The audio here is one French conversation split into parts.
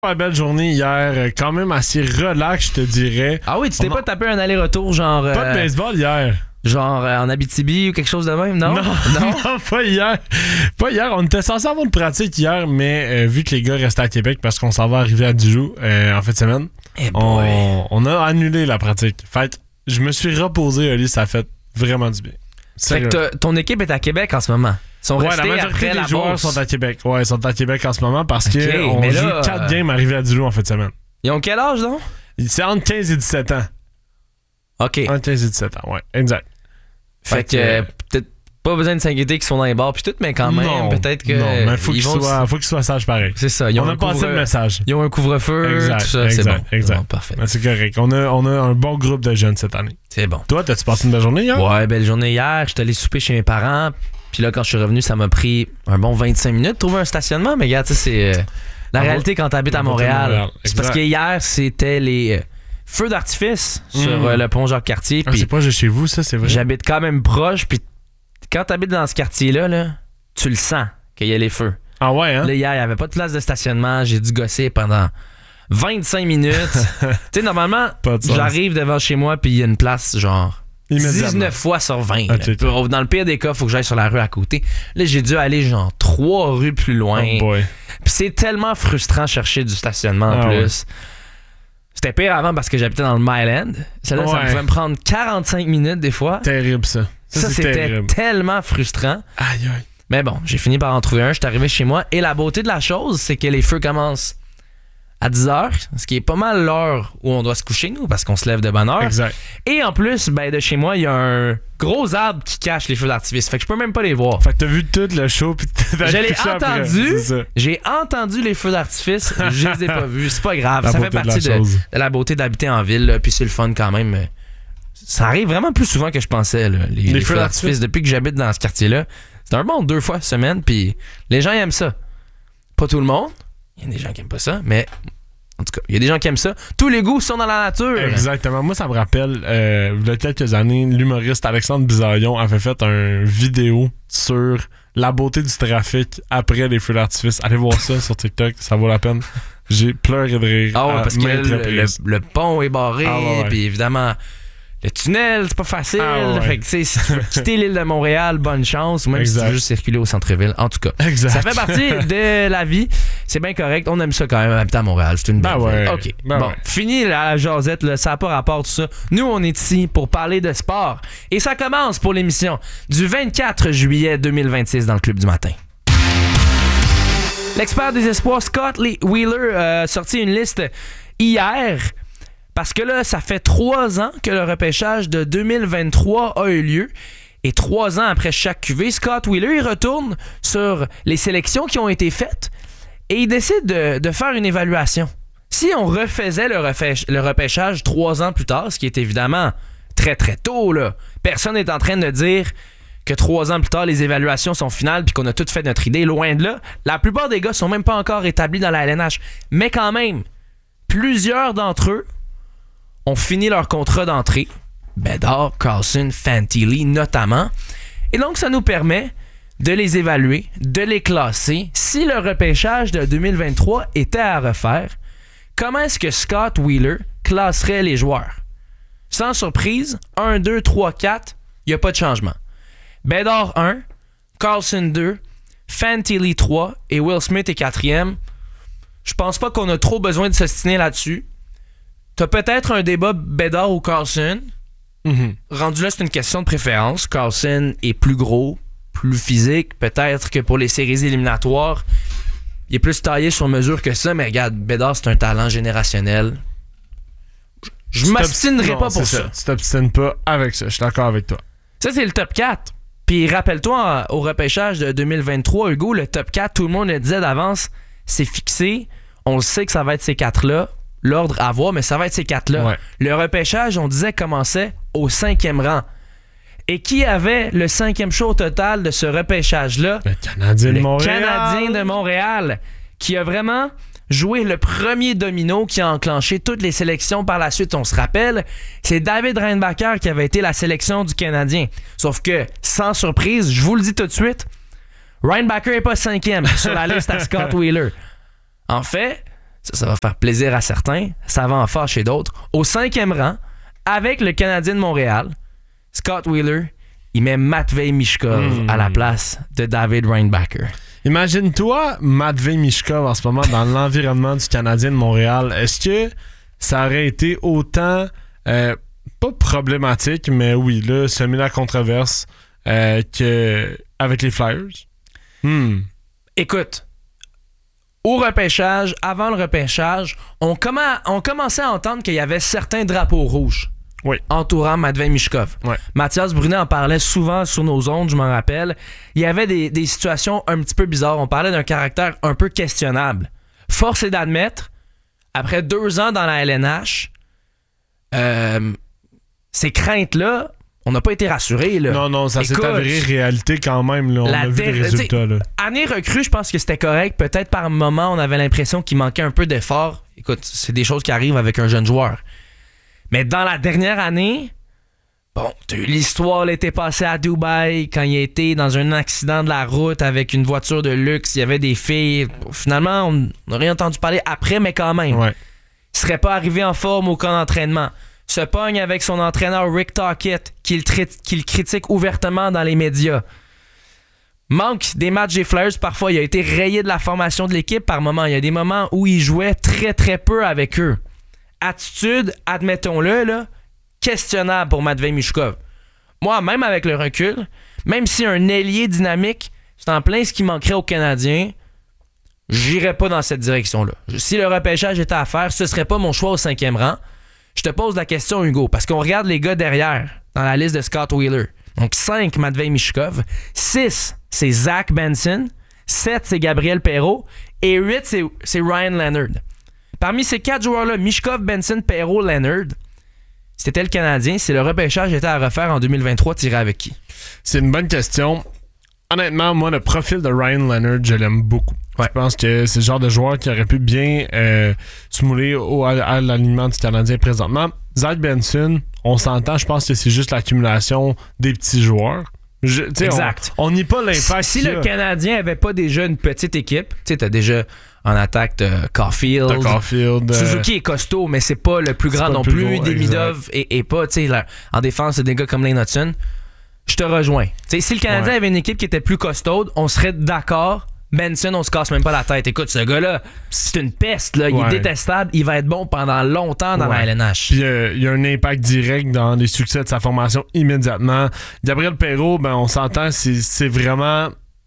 Une belle journée hier, quand même assez relax, je te dirais. Ah oui, tu t'es pas tapé un aller-retour genre... Pas de baseball hier. Genre en Abitibi ou quelque chose de même, non? Non, pas hier. Pas hier. On était censé avoir une pratique hier, mais vu que les gars restaient à Québec parce qu'on s'en va arriver à Dijon en fin de semaine, on a annulé la pratique. Fait je me suis reposé, Oli, ça a fait vraiment du bien. Fait que ton équipe est à Québec en ce moment. Ils sont restés la majorité après des la joueurs bourse. sont à Québec. Ouais, ils sont à Québec en ce moment parce qu'on joue 4 games arrivés à Dijon en fin de semaine. Ils ont quel âge, donc? C'est entre 15 et 17 ans. OK. Entre 15 et 17 ans, ouais, exact. Fait que peut-être pas besoin de s'inquiéter qu'ils sont dans les bars puis tout, mais quand même, peut-être que... Non, mais faut qu'ils soient sages pareil. C'est ça. On a passé le message. Ils ont un couvre-feu, exact, tout ça, exact, c'est bon. Exact. Bon, parfait. Ben, c'est correct. On a un bon groupe de jeunes cette année. C'est bon. Toi, t'as-tu passé une belle journée hier? Ouais, belle journée hier. J'étais allé souper chez mes parents. Puis là, quand je suis revenu, ça m'a pris un bon 25 minutes de trouver un stationnement. Mais regarde, tu sais, c'est la réalité quand t'habites à Montréal. C'est parce que hier, c'était les feux d'artifice sur le pont Jacques-Cartier. C'est proche de chez vous, ça, c'est vrai? J'habite quand même proche. Puis quand t'habites dans ce quartier-là, là, tu le sens qu'il y a les feux. Ah ouais, hein? Là, hier, il n'y avait pas de place de stationnement. J'ai dû gosser pendant 25 minutes. Tu sais, normalement, j'arrive devant chez moi puis il y a une place, genre... 19 fois sur 20. Okay. Dans le pire des cas, il faut que j'aille sur la rue à côté. Là, j'ai dû aller genre 3 rues plus loin. Oh boy. Puis c'est tellement frustrant chercher du stationnement en plus. Ouais. C'était pire avant parce que j'habitais dans le Mile End. Celle-là, ça pouvait me prendre 45 minutes des fois. Terrible, ça. Ça c'était terrible. Tellement frustrant. Aïe, aïe. Mais bon, j'ai fini par en trouver un. Je suis arrivé chez moi. Et la beauté de la chose, c'est que les feux commencent à 10h, ce qui est pas mal l'heure où on doit se coucher, nous, parce qu'on se lève de bonne heure. Exact. Et en plus, de chez moi, il y a un gros arbre qui cache les feux d'artifice. Fait que je peux même pas les voir. Fait que t'as vu tout le show pis t'as je l'ai entendu. J'ai entendu les feux d'artifice. Je les ai pas vus. C'est pas grave. Ça fait partie de la beauté d'habiter en ville. Puis c'est le fun quand même. Ça arrive vraiment plus souvent que je pensais, là, les feux d'artifice. Depuis que j'habite dans ce quartier-là, c'est un bon 2 fois semaine. Puis les gens aiment ça. Pas tout le monde. Il y a des gens qui aiment pas ça, mais en tout cas, il y a des gens qui aiment ça. Tous les goûts sont dans la nature. Exactement. Moi, ça me rappelle, il y a quelques années, l'humoriste Alexandre Bizarion avait fait une vidéo sur la beauté du trafic après les feux d'artifice. Allez voir ça sur TikTok, ça vaut la peine. J'ai pleuré de rire. Ah ouais, parce que le pont est barré, puis évidemment... Le tunnel, c'est pas facile. Fait que, si tu veux quitter l'île de Montréal, bonne chance. Ou même si tu veux juste circuler au centre-ville. En tout cas, ça fait partie de la vie. C'est bien correct. On aime ça quand même, habiter à Montréal. C'est une belle ville. OK. Fini la jasette. Là, ça n'a pas rapport tout ça. Nous, on est ici pour parler de sport. Et ça commence pour l'émission du 24 juillet 2026 dans le Club du matin. L'expert des espoirs, Scott Wheeler, a sorti une liste hier. Parce que là, ça fait 3 ans que le repêchage de 2023 a eu lieu. Et 3 ans après chaque QV, Scott Wheeler, il retourne sur les sélections qui ont été faites et il décide de faire une évaluation. Si on refaisait le repêchage 3 ans plus tard, ce qui est évidemment très très tôt, là, personne n'est en train de dire que 3 ans plus tard, les évaluations sont finales puis qu'on a tout fait notre idée. Loin de là, la plupart des gars sont même pas encore établis dans la LNH. Mais quand même, plusieurs d'entre eux ont fini leur contrat d'entrée. Bedard, Carlson, Fantilli notamment. Et donc, ça nous permet de les évaluer, de les classer. Si le repêchage de 2023 était à refaire, comment est-ce que Scott Wheeler classerait les joueurs? Sans surprise, 1, 2, 3, 4, il n'y a pas de changement. Bedard 1, Carlson 2, Fantilli 3 et Will Smith est 4e. Je pense pas qu'on a trop besoin de s'ostiner là-dessus. T'as peut-être un débat Bedard ou Carlson. Rendu là, c'est une question de préférence. Carlson est plus gros, plus physique. Peut-être que pour les séries éliminatoires, il est plus taillé sur mesure que ça. Mais regarde, Bedard, c'est un talent générationnel. Je m'obstinerai pas pour ça. Tu t'obstines pas avec ça. Je suis d'accord avec toi. Ça, c'est le top 4. Puis rappelle-toi, au repêchage de 2023, Hugo, le top 4, tout le monde le disait d'avance, c'est fixé. On le sait que ça va être ces 4-là. L'ordre à voir, mais ça va être ces 4-là. Ouais. Le repêchage, on disait, commençait au 5e rang. Et qui avait le 5e show au total de ce repêchage-là? Le Canadien de Montréal. Le Canadien de Montréal, qui a vraiment joué le premier domino qui a enclenché toutes les sélections par la suite. On se rappelle, c'est David Reinbacher qui avait été la sélection du Canadien. Sauf que, sans surprise, je vous le dis tout de suite, Reinbacher n'est pas 5e sur la liste à Scott Wheeler. En fait, Ça va faire plaisir à certains, ça va en fâcher d'autres. Au 5e rang, avec le Canadien de Montréal, Scott Wheeler, il met Matvei Michkov à la place de David Reinbacher. Imagine-toi Matvei Michkov en ce moment dans l'environnement du Canadien de Montréal. Est-ce que ça aurait été autant, pas problématique, mais oui, là, semer la controverse qu'avec les Flyers? Écoute, au repêchage, avant le repêchage, on commençait à entendre qu'il y avait certains drapeaux rouges entourant Matvei Michkov. Ouais. Mathias Brunet en parlait souvent sur nos ondes, je m'en rappelle. Il y avait des situations un petit peu bizarres. On parlait d'un caractère un peu questionnable. Force est d'admettre, après 2 ans dans la LNH, ces craintes-là, on n'a pas été rassurés. Là. Non, ça s'est avéré réalité quand même. Là. On a vu les résultats. Là. Année recrue, je pense que c'était correct. Peut-être par moment, on avait l'impression qu'il manquait un peu d'effort. Écoute, c'est des choses qui arrivent avec un jeune joueur. Mais dans la dernière année, bon, t'as eu l'histoire l'été passé à Dubaï, quand il a été dans un accident de la route avec une voiture de luxe, il y avait des filles. Finalement, on n'a rien entendu parler après, mais quand même. Ouais. Il serait pas arrivé en forme au camp d'entraînement. Se pogne avec son entraîneur Rick Tocchet, qui le critique ouvertement dans les médias. Manque des matchs des Flyers, parfois il a été rayé de la formation de l'équipe par moment. Il y a des moments où il jouait très très peu avec eux. Attitude, admettons-le, là, questionnable pour Matvei Michkov. Moi, même avec le recul, même si un ailier dynamique, c'est en plein ce qui manquerait aux Canadiens, j'irais pas dans cette direction-là. Si le repêchage était à faire, ce serait pas mon choix au 5e rang. Je te pose la question, Hugo, parce qu'on regarde les gars derrière, dans la liste de Scott Wheeler. Donc 5, Matvei Michkov. 6, c'est Zach Benson. 7, c'est Gabriel Perreault. Et 8, c'est Ryan Leonard. Parmi ces 4 joueurs-là, Michkov, Benson, Perreault, Leonard, c'était le Canadien. Si le repêchage était à refaire en 2023, t'irais avec qui? C'est une bonne question. Honnêtement, moi, le profil de Ryan Leonard, je l'aime beaucoup. Ouais. Je pense que c'est le genre de joueur qui aurait pu bien se mouler à l'alignement du Canadien présentement. Zach Benson, on s'entend, je pense que c'est juste l'accumulation des petits joueurs. Exact. On n'y pas l'impact. Si le Canadien avait pas déjà une petite équipe, tu sais, t'as déjà en attaque Caulfield. Suzuki est costaud, mais c'est pas le plus grand non plus. Demidov et pas, tu sais, en défense, c'est des gars comme Lane Hudson. Je te rejoins. T'sais, si le Canadien avait une équipe qui était plus costaude, on serait d'accord. Benson, on se casse même pas la tête. Écoute, ce gars-là, c'est une peste. Là. Il est détestable. Il va être bon pendant longtemps dans la LNH. Puis il y a un impact direct dans les succès de sa formation immédiatement. Gabriel Perreault, on s'entend, c'est vraiment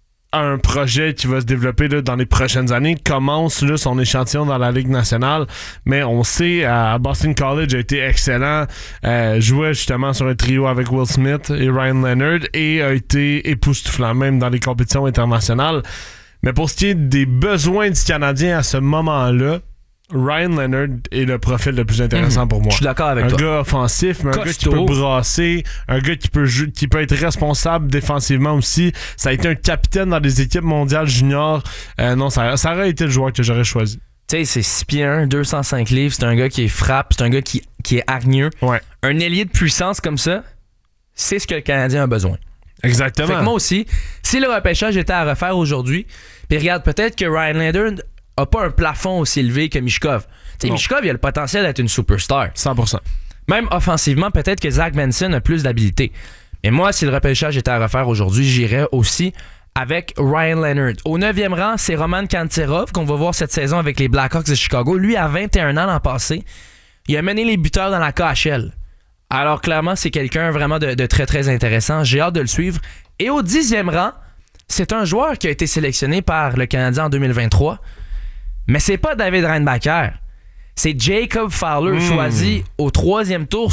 un projet qui va se développer là, dans les prochaines années. Commence là, son échantillon dans la Ligue nationale, mais on sait, à Boston College, a été excellent. Jouait justement sur un trio avec Will Smith et Ryan Leonard et a été époustouflant même dans les compétitions internationales. Mais pour ce qui est des besoins du Canadien à ce moment-là, Ryan Leonard est le profil le plus intéressant pour moi. Je suis d'accord avec toi. Un gars offensif, mais un gars qui peut brasser, un gars qui peut être responsable défensivement aussi. Ça a été un capitaine dans des équipes mondiales juniors. Non, ça aurait été le joueur que j'aurais choisi. Tu sais, c'est 6 pieds 1, 205 livres. C'est un gars qui frappe, c'est un gars qui est hargneux. Ouais. Un ailier de puissance comme ça, c'est ce que le Canadien a besoin. Exactement. Fait que moi aussi, si le repêchage était à refaire aujourd'hui, puis regarde, peut-être que Ryan Leonard a pas un plafond aussi élevé que Michkov. Tu sais, Michkov, il a le potentiel d'être une superstar. 100%. Même offensivement, peut-être que Zach Benson a plus d'habileté. Mais moi, si le repêchage était à refaire aujourd'hui, j'irais aussi avec Ryan Leonard. Au 9e rang, c'est Roman Kanterov, qu'on va voir cette saison avec les Blackhawks de Chicago. Lui, à 21 ans l'an passé, il a mené les buteurs dans la KHL. Alors, clairement, c'est quelqu'un vraiment de très, très intéressant. J'ai hâte de le suivre. Et au 10e rang, c'est un joueur qui a été sélectionné par le Canadien en 2023. Mais c'est pas David Reinbacher. C'est Jacob Fowler, choisi au 3e tour,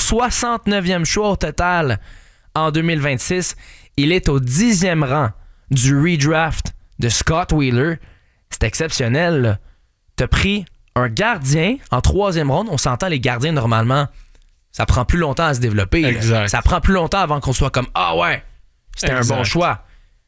69e choix au total en 2026. Il est au 10e rang du redraft de Scott Wheeler. C'est exceptionnel, là. T'as pris un gardien en 3e ronde. On s'entend, les gardiens, normalement, ça prend plus longtemps à se développer. Exact. Ça prend plus longtemps avant qu'on soit comme « Ah ouais, c'était un bon choix ».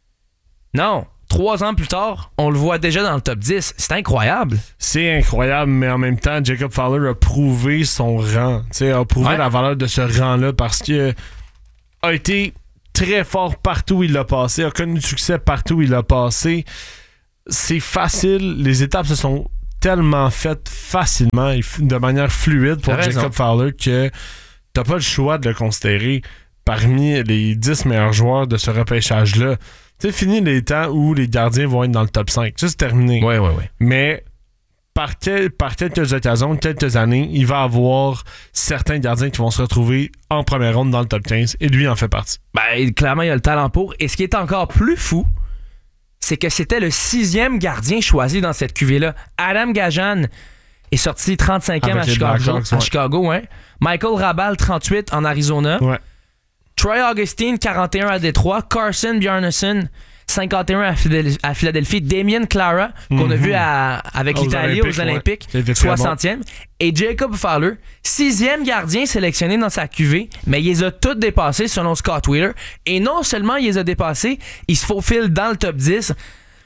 Non, 3 ans plus tard, on le voit déjà dans le top 10. C'est incroyable. C'est incroyable, mais en même temps, Jacob Fowler a prouvé son rang. A prouvé la valeur de ce rang-là parce qu'il a été très fort partout où il l'a passé, a connu du succès partout où il l'a passé. C'est facile. Les étapes se sont tellement fait facilement et de manière fluide pour Jacob Fowler que t'as pas le choix de le considérer parmi les 10 meilleurs joueurs de ce repêchage-là. Tu sais, fini les temps où les gardiens vont être dans le top 5. Ça, c'est terminé. Ouais. Mais par quelques occasions, quelques années, il va y avoir certains gardiens qui vont se retrouver en première ronde dans le top 15 et lui en fait partie. Clairement, il a le talent pour. Et ce qui est encore plus fou, c'est que c'était le 6e gardien choisi dans cette cuvée-là. Adam Gajan est sorti 35e à Chicago. Ouais. Michael Rabal, 38 en Arizona. Ouais. Troy Augustine, 41 à Détroit. Carson Bjarnason, 51 à Philadelphie. Damien Clara, qu'on a vu avec l'Italie aux Olympiques, 60e. Bon. Et Jacob Fowler, 6e gardien sélectionné dans sa cuvée, mais il les a tous dépassés selon Scott Wheeler. Et non seulement il les a dépassés, il se faufile dans le top 10.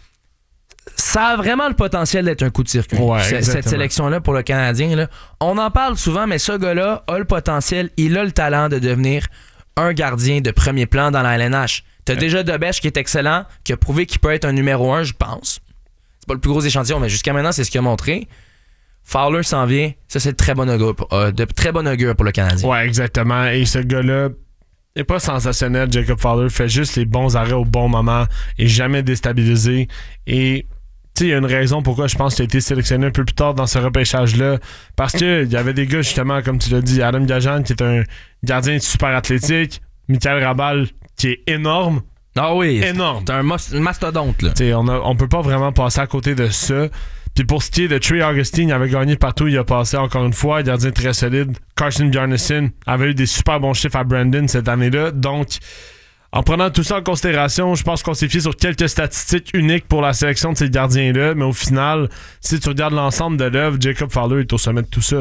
Ça a vraiment le potentiel d'être un coup de circuit, cette sélection-là pour le Canadien. Là. On en parle souvent, mais ce gars-là a le potentiel, il a le talent de devenir un gardien de premier plan dans la LNH. T'as déjà Dobèche qui est excellent, qui a prouvé qu'il peut être un numéro 1, je pense. C'est pas le plus gros échantillon, mais jusqu'à maintenant, c'est ce qu'il a montré. Fowler s'en vient. Ça, c'est de très bon augure pour le Canadien. Ouais, exactement. Et ce gars-là n'est pas sensationnel. Jacob Fowler fait juste les bons arrêts au bon moment et jamais déstabilisé. Et tu sais, il y a une raison pourquoi je pense qu'il a été sélectionné un peu plus tard dans ce repêchage-là. Parce qu'il y avait des gars, justement, comme tu l'as dit, Adam Gajan, qui est un gardien super athlétique, Michael Rabal, qui est énorme. Ah oui, énorme. C'est un mastodonte, là. On peut pas vraiment passer à côté de ça. Puis pour ce qui est de Trey Augustine, il avait gagné partout, il a passé encore une fois, gardien très solide. Carson Bjarnason avait eu des super bons chiffres à Brandon cette année-là. Donc, en prenant tout ça en considération, je pense qu'on s'est fié sur quelques statistiques uniques pour la sélection de ces gardiens-là, mais au final, si tu regardes l'ensemble de l'œuvre, Jacob Fowler est au sommet de tout ça.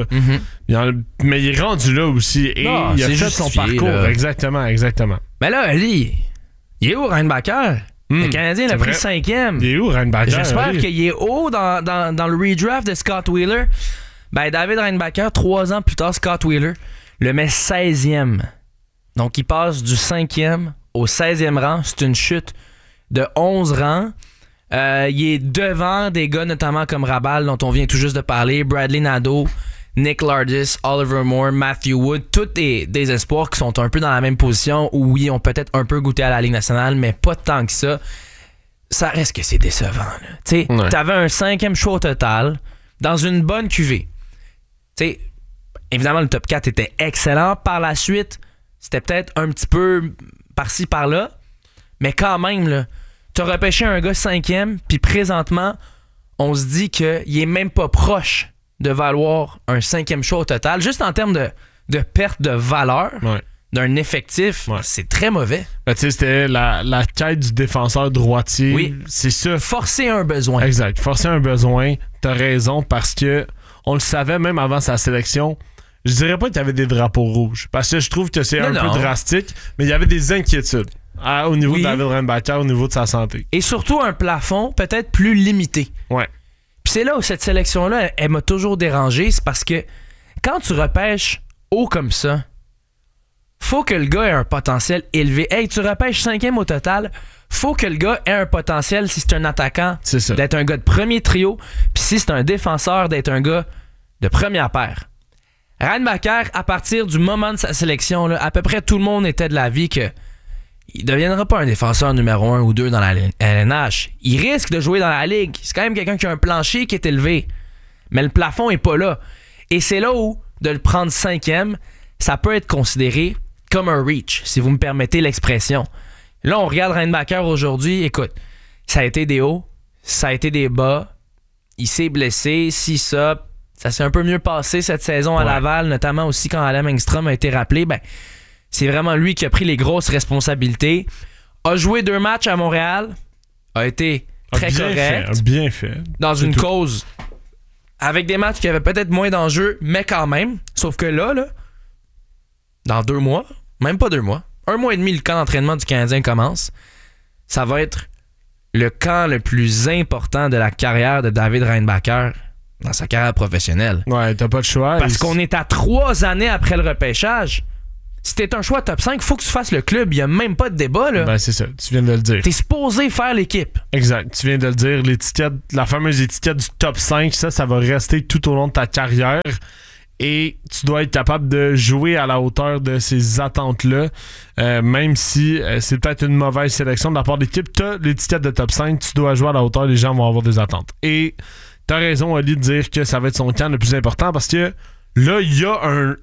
Mais il est rendu là aussi et il a fait son parcours. Là. Exactement. Mais là, Ali, il est où Reinbacher? Le Canadien l'a pris 5e. Il est où Reinbacher? J'espère qu'il est haut dans le redraft de Scott Wheeler. David Reinbacher, 3 ans plus tard, Scott Wheeler le met 16e. Donc, il passe du 5e au 16e rang. C'est une chute de 11 rangs. Il est devant des gars notamment comme Rabal, dont on vient tout juste de parler, Bradley Nadeau, Nick Lardis, Oliver Moore, Matthew Wood, tous des espoirs qui sont un peu dans la même position où oui, ont peut-être un peu goûté à la Ligue nationale, mais pas tant que ça. Ça reste que c'est décevant. Tu sais, t'avais un 5e choix au total dans une bonne cuvée. Tu sais, évidemment, le top 4 était excellent. Par la suite, c'était peut-être un petit peu par-ci, par-là, mais quand même, là, t'as repêché un gars 5e, puis présentement, on se dit qu'il est même pas proche de valoir un 5e choix au total. Juste en termes de perte de valeur d'un effectif, c'est très mauvais. Tu sais, c'était la quête du défenseur droitier. Oui. C'est ça. Forcer un besoin. Exact. Forcer un besoin. T'as raison, parce que on le savait même avant sa sélection. Je dirais pas qu'il y avait des drapeaux rouges, parce que je trouve que c'est un peu drastique, mais il y avait des inquiétudes au niveau de David Reinbacher, au niveau de sa santé. Et surtout un plafond peut-être plus limité. Ouais. Puis c'est là où cette sélection-là, elle m'a toujours dérangé, c'est parce que quand tu repêches haut comme ça, faut que le gars ait un potentiel élevé. Hey, tu repêches 5e au total, faut que le gars ait un potentiel, si c'est un attaquant, d'être un gars de premier trio, puis si c'est un défenseur, d'être un gars de première paire. Reinbacher, à partir du moment de sa sélection, là, à peu près tout le monde était de l'avis que il ne deviendra pas un défenseur numéro 1 ou 2 dans la LNH. Il risque de jouer dans la Ligue. C'est quand même quelqu'un qui a un plancher qui est élevé. Mais le plafond n'est pas là. Et c'est là où, de le prendre 5e, ça peut être considéré comme un reach, si vous me permettez l'expression. Là, on regarde Reinbacher aujourd'hui. Écoute, ça a été des hauts, ça a été des bas. Il s'est blessé, ça s'est un peu mieux passé cette saison à Laval, notamment aussi quand Adam Engstrom a été rappelé. C'est vraiment lui qui a pris les grosses responsabilités. A joué 2 matchs à Montréal. A été très correct. Bien fait. Dans une cause avec des matchs qui avaient peut-être moins d'enjeux, mais quand même. Sauf que là, dans 2 mois, même pas 2 mois, 1 mois et demi, le camp d'entraînement du Canadien commence. Ça va être le camp le plus important de la carrière de David Reinbacher dans sa carrière professionnelle. Ouais, t'as pas le choix. Parce qu'on est à 3 années après le repêchage. Si t'es un choix top 5, faut que tu fasses le club. Il n'y a même pas de débat, là. Ben, c'est ça. Tu viens de le dire. T'es supposé faire l'équipe. Exact. Tu viens de le dire. L'étiquette, la fameuse étiquette du top 5, ça va rester tout au long de ta carrière. Et tu dois être capable de jouer à la hauteur de ces attentes-là. Même si c'est peut-être une mauvaise sélection de la part de l'équipe, tu as l'étiquette de top 5, tu dois jouer à la hauteur, les gens vont avoir des attentes. Et tu as raison, Ali, de dire que ça va être son camp le plus important parce que là, il y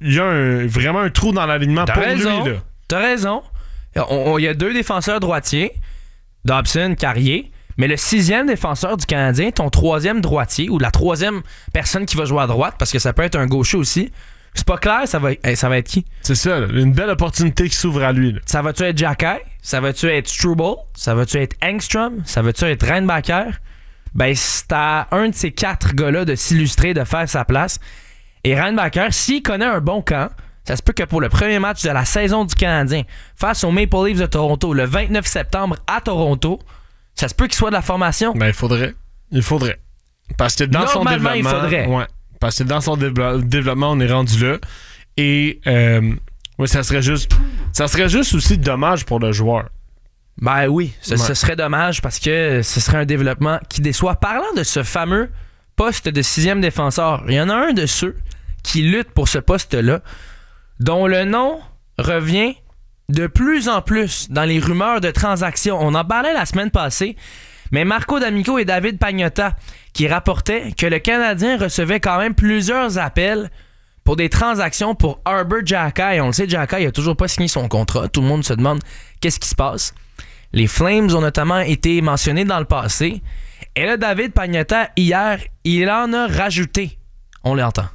a vraiment un trou dans l'alignement pour lui. Là. T'as raison. Il y a 2 défenseurs droitiers, Dobson, Carrier. Mais le 6e défenseur du Canadien, ton 3e droitier, ou la 3e personne qui va jouer à droite, parce que ça peut être un gaucher aussi, c'est pas clair, ça va être qui? C'est ça, là, une belle opportunité qui s'ouvre à lui. Là. Ça va-tu être Xhekaj? Ça va-tu être Struble? Ça va-tu être Engstrom? Ça va-tu être Reinbacher? Ben, c'est à un de ces 4 gars-là de s'illustrer, de faire sa place. Et Reinbacher, s'il connaît un bon camp, ça se peut que pour le premier match de la saison du Canadien, face aux Maple Leafs de Toronto, le 29 septembre à Toronto, ça se peut qu'il soit de la formation. Ben, il faudrait. Parce que dans son développement... il faudrait. Ouais, parce que dans son développement, on est rendu là. Et ouais, ça serait juste aussi dommage pour le joueur. Ben oui, ce serait dommage parce que ce serait un développement qui déçoit. Parlant de ce fameux poste de 6e défenseur, il y en a un de ceux qui luttent pour ce poste-là, dont le nom revient de plus en plus dans les rumeurs de transactions. On en parlait la semaine passée, mais Marco D'Amico et David Pagnotta qui rapportaient que le Canadien recevait quand même plusieurs appels pour des transactions pour Arber Xhekaj. On le sait, Xhekaj n'a toujours pas signé son contrat. Tout le monde se demande qu'est-ce qui se passe. Les Flames ont notamment été mentionnés dans le passé. Et là, David Pagnotta, hier, il en a rajouté. On l'entend.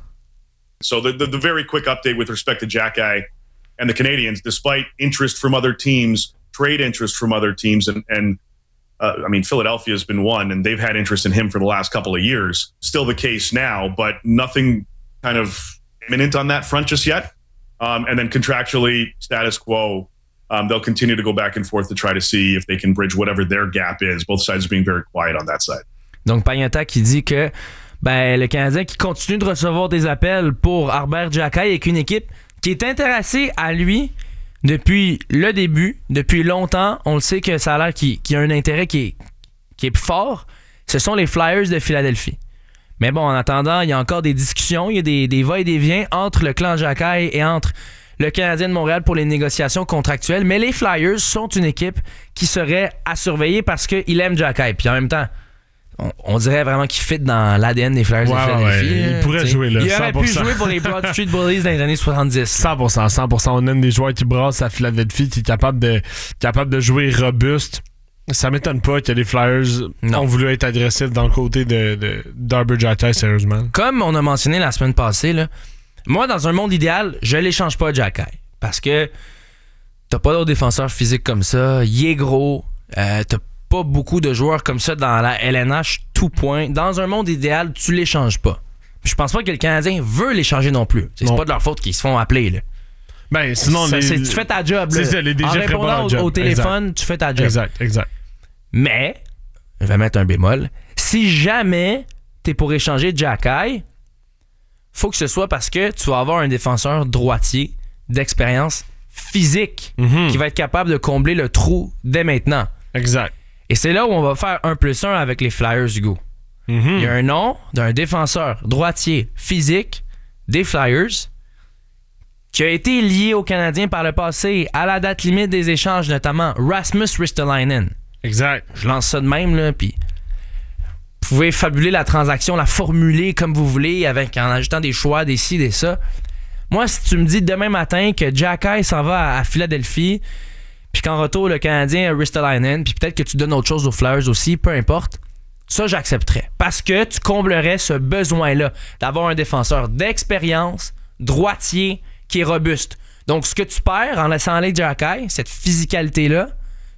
So the very quick update with respect to Xhekaj and the Canadians, despite interest from other teams, trade interest from other teams, and I mean, Philadelphia has been one, and they've had interest in him for the last couple of years. Still the case now, but nothing kind of imminent on that front just yet. And then contractually, status quo, they'll continue to go back and forth to try to see if they can bridge whatever their gap is. Both sides are being very quiet on that side. Donc, Pagnotta qui dit que le Canadien qui continue de recevoir des appels pour Arber Xhekaj et qu'une équipe qui est intéressée à lui depuis le début, depuis longtemps. On le sait que ça a l'air qu'il y a un intérêt qui est plus fort. Ce sont les Flyers de Philadelphie. Mais bon, en attendant, il y a encore des discussions, il y a des va-et-vient entre le clan Xhekaj et entre le Canadien de Montréal pour les négociations contractuelles. Mais les Flyers sont une équipe qui serait à surveiller parce qu'ils aiment Xhekaj. Puis en même temps, on dirait vraiment qu'il fit dans l'ADN des Flyers de Philadelphie. Ouais. Il pourrait jouer là. Il aurait 100%. Pu jouer pour les Broad Street Bullies dans les années 70. 100%. On aime des joueurs qui brassent à Philadelphie, qui est capable de jouer robuste. Ça m'étonne pas que les Flyers ont voulu être agressifs dans le côté d'Arber Xhekaj, sérieusement. Comme on a mentionné la semaine passée, là, moi, dans un monde idéal, je l'échange pas Xhekaj. Parce que t'as pas d'autres défenseurs physiques comme ça. Il est gros. T'as pas beaucoup de joueurs comme ça dans la LNH, tout point. Dans un monde idéal, tu l'échanges pas. Je pense pas que le Canadien veut l'échanger non plus. C'est pas de leur faute qu'ils se font appeler. Là. Ben, sinon, tu fais ta job. C'est ça, les DG en répondant au téléphone, tu fais ta job. Exact. Mais, je vais mettre un bémol, si jamais t'es pour échanger Xhekaj, faut que ce soit parce que tu vas avoir un défenseur droitier d'expérience physique qui va être capable de combler le trou dès maintenant. Exact. Et c'est là où on va faire 1+1 avec les Flyers, Hugo. Il y a un nom d'un défenseur droitier physique des Flyers qui a été lié aux Canadiens par le passé à la date limite des échanges, notamment Rasmus Ristolainen. Exact. Je lance ça de même, là, puis vous pouvez fabuler la transaction, la formuler comme vous voulez, en ajoutant des choix, des ci, des ça. Moi, si tu me dis demain matin que Xhekaj s'en va à Philadelphie, puis qu'en retour, le Canadien a Ristolainen, puis peut-être que tu donnes autre chose aux Flyers aussi, peu importe, ça, j'accepterais. Parce que tu comblerais ce besoin-là d'avoir un défenseur d'expérience, droitier, qui est robuste. Donc, ce que tu perds en laissant aller Xhekaj, cette physicalité-là,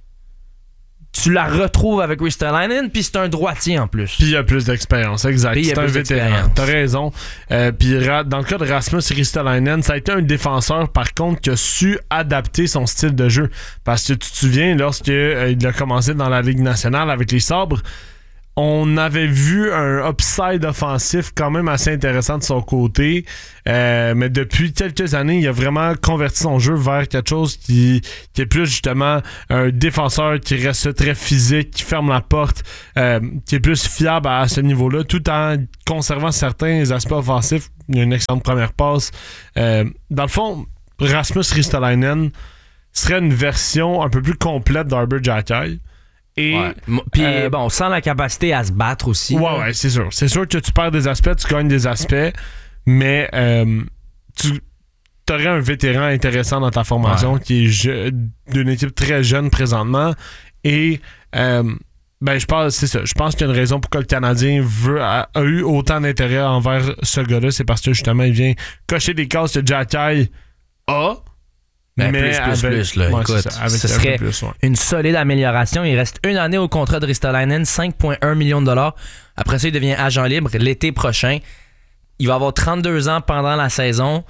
tu la retrouves avec Ristolainen, puis c'est un droitier en plus. Puis il y a plus d'expérience, exact. C'est un vétéran. T'as raison. Puis dans le cas de Rasmus Ristolainen, ça a été un défenseur, par contre, qui a su adapter son style de jeu. Parce que tu te souviens, lorsqu'il a commencé dans la Ligue nationale avec les Sabres, on avait vu un upside offensif quand même assez intéressant de son côté, mais depuis quelques années, il a vraiment converti son jeu vers quelque chose qui est plus justement un défenseur qui reste très physique, qui ferme la porte, qui est plus fiable à ce niveau-là, tout en conservant certains aspects offensifs. Il y a une excellente première passe. Dans le fond, Rasmus Ristolainen serait une version un peu plus complète d'Arber Xhekaj. Et puis bon, sans la capacité à se battre aussi. Ouais, c'est sûr. C'est sûr que tu perds des aspects, tu gagnes des aspects, mais tu aurais un vétéran intéressant dans ta formation qui est d'une équipe très jeune présentement. Et je pense qu'il y a une raison pourquoi le Canadien a eu autant d'intérêt envers ce gars-là. C'est parce que justement, il vient cocher des cases que Xhekaj a. Mais plus, là. Ouais, écoute, ce serait une solide amélioration. Il reste une année au contrat de Ristolainen, 5,1 millions de dollars. Après ça, il devient agent libre l'été prochain. Il va avoir 32 ans pendant la saison.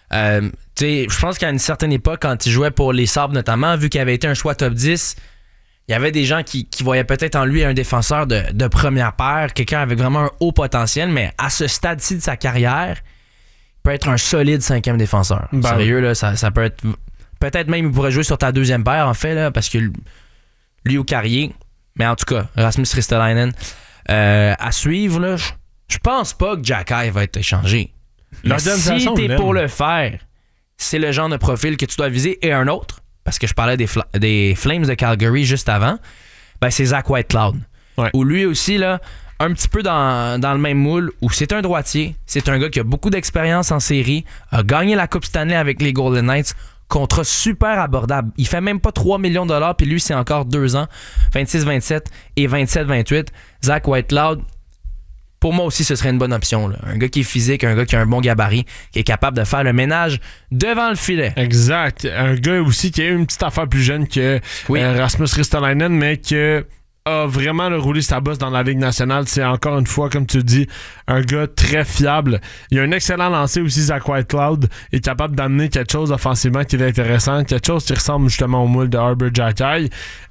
Je pense qu'à une certaine époque, quand il jouait pour les Sabres notamment, vu qu'il avait été un choix top 10, il y avait des gens qui voyaient peut-être en lui un défenseur de première paire, quelqu'un avec vraiment un haut potentiel, mais à ce stade-ci de sa carrière, il peut être un solide 5e défenseur. Sérieux, là, ça peut être... Peut-être même il pourrait jouer sur ta 2e paire, en fait, là, parce que lui ou Carrier. Mais en tout cas, Rasmus Ristolainen à suivre, là, je pense pas que Xhekaj va être échangé. Mais si t'es pour le faire, c'est le genre de profil que tu dois viser. Et un autre, parce que je parlais des Flames de Calgary juste avant, c'est Zach Whitecloud. Ouais. Où lui aussi, là, un petit peu dans le même moule, où c'est un droitier, c'est un gars qui a beaucoup d'expérience en série, a gagné la Coupe Stanley avec les Golden Knights, contrat super abordable. Il fait même pas 3 millions de dollars, puis lui, c'est encore 2 ans, 26-27 et 27-28. Zach Whitecloud, pour moi aussi, ce serait une bonne option. Là. Un gars qui est physique, un gars qui a un bon gabarit, qui est capable de faire le ménage devant le filet. Exact. Un gars aussi qui a une petite affaire plus jeune que Rasmus Ristolainen, mais que a vraiment roulé sa bosse dans la Ligue nationale. C'est encore une fois, comme tu dis, un gars très fiable. Il a un excellent lancer aussi, Zach Whitecloud, est capable d'amener quelque chose offensivement qui est intéressant, quelque chose qui ressemble justement au moule de Arber Xhekaj.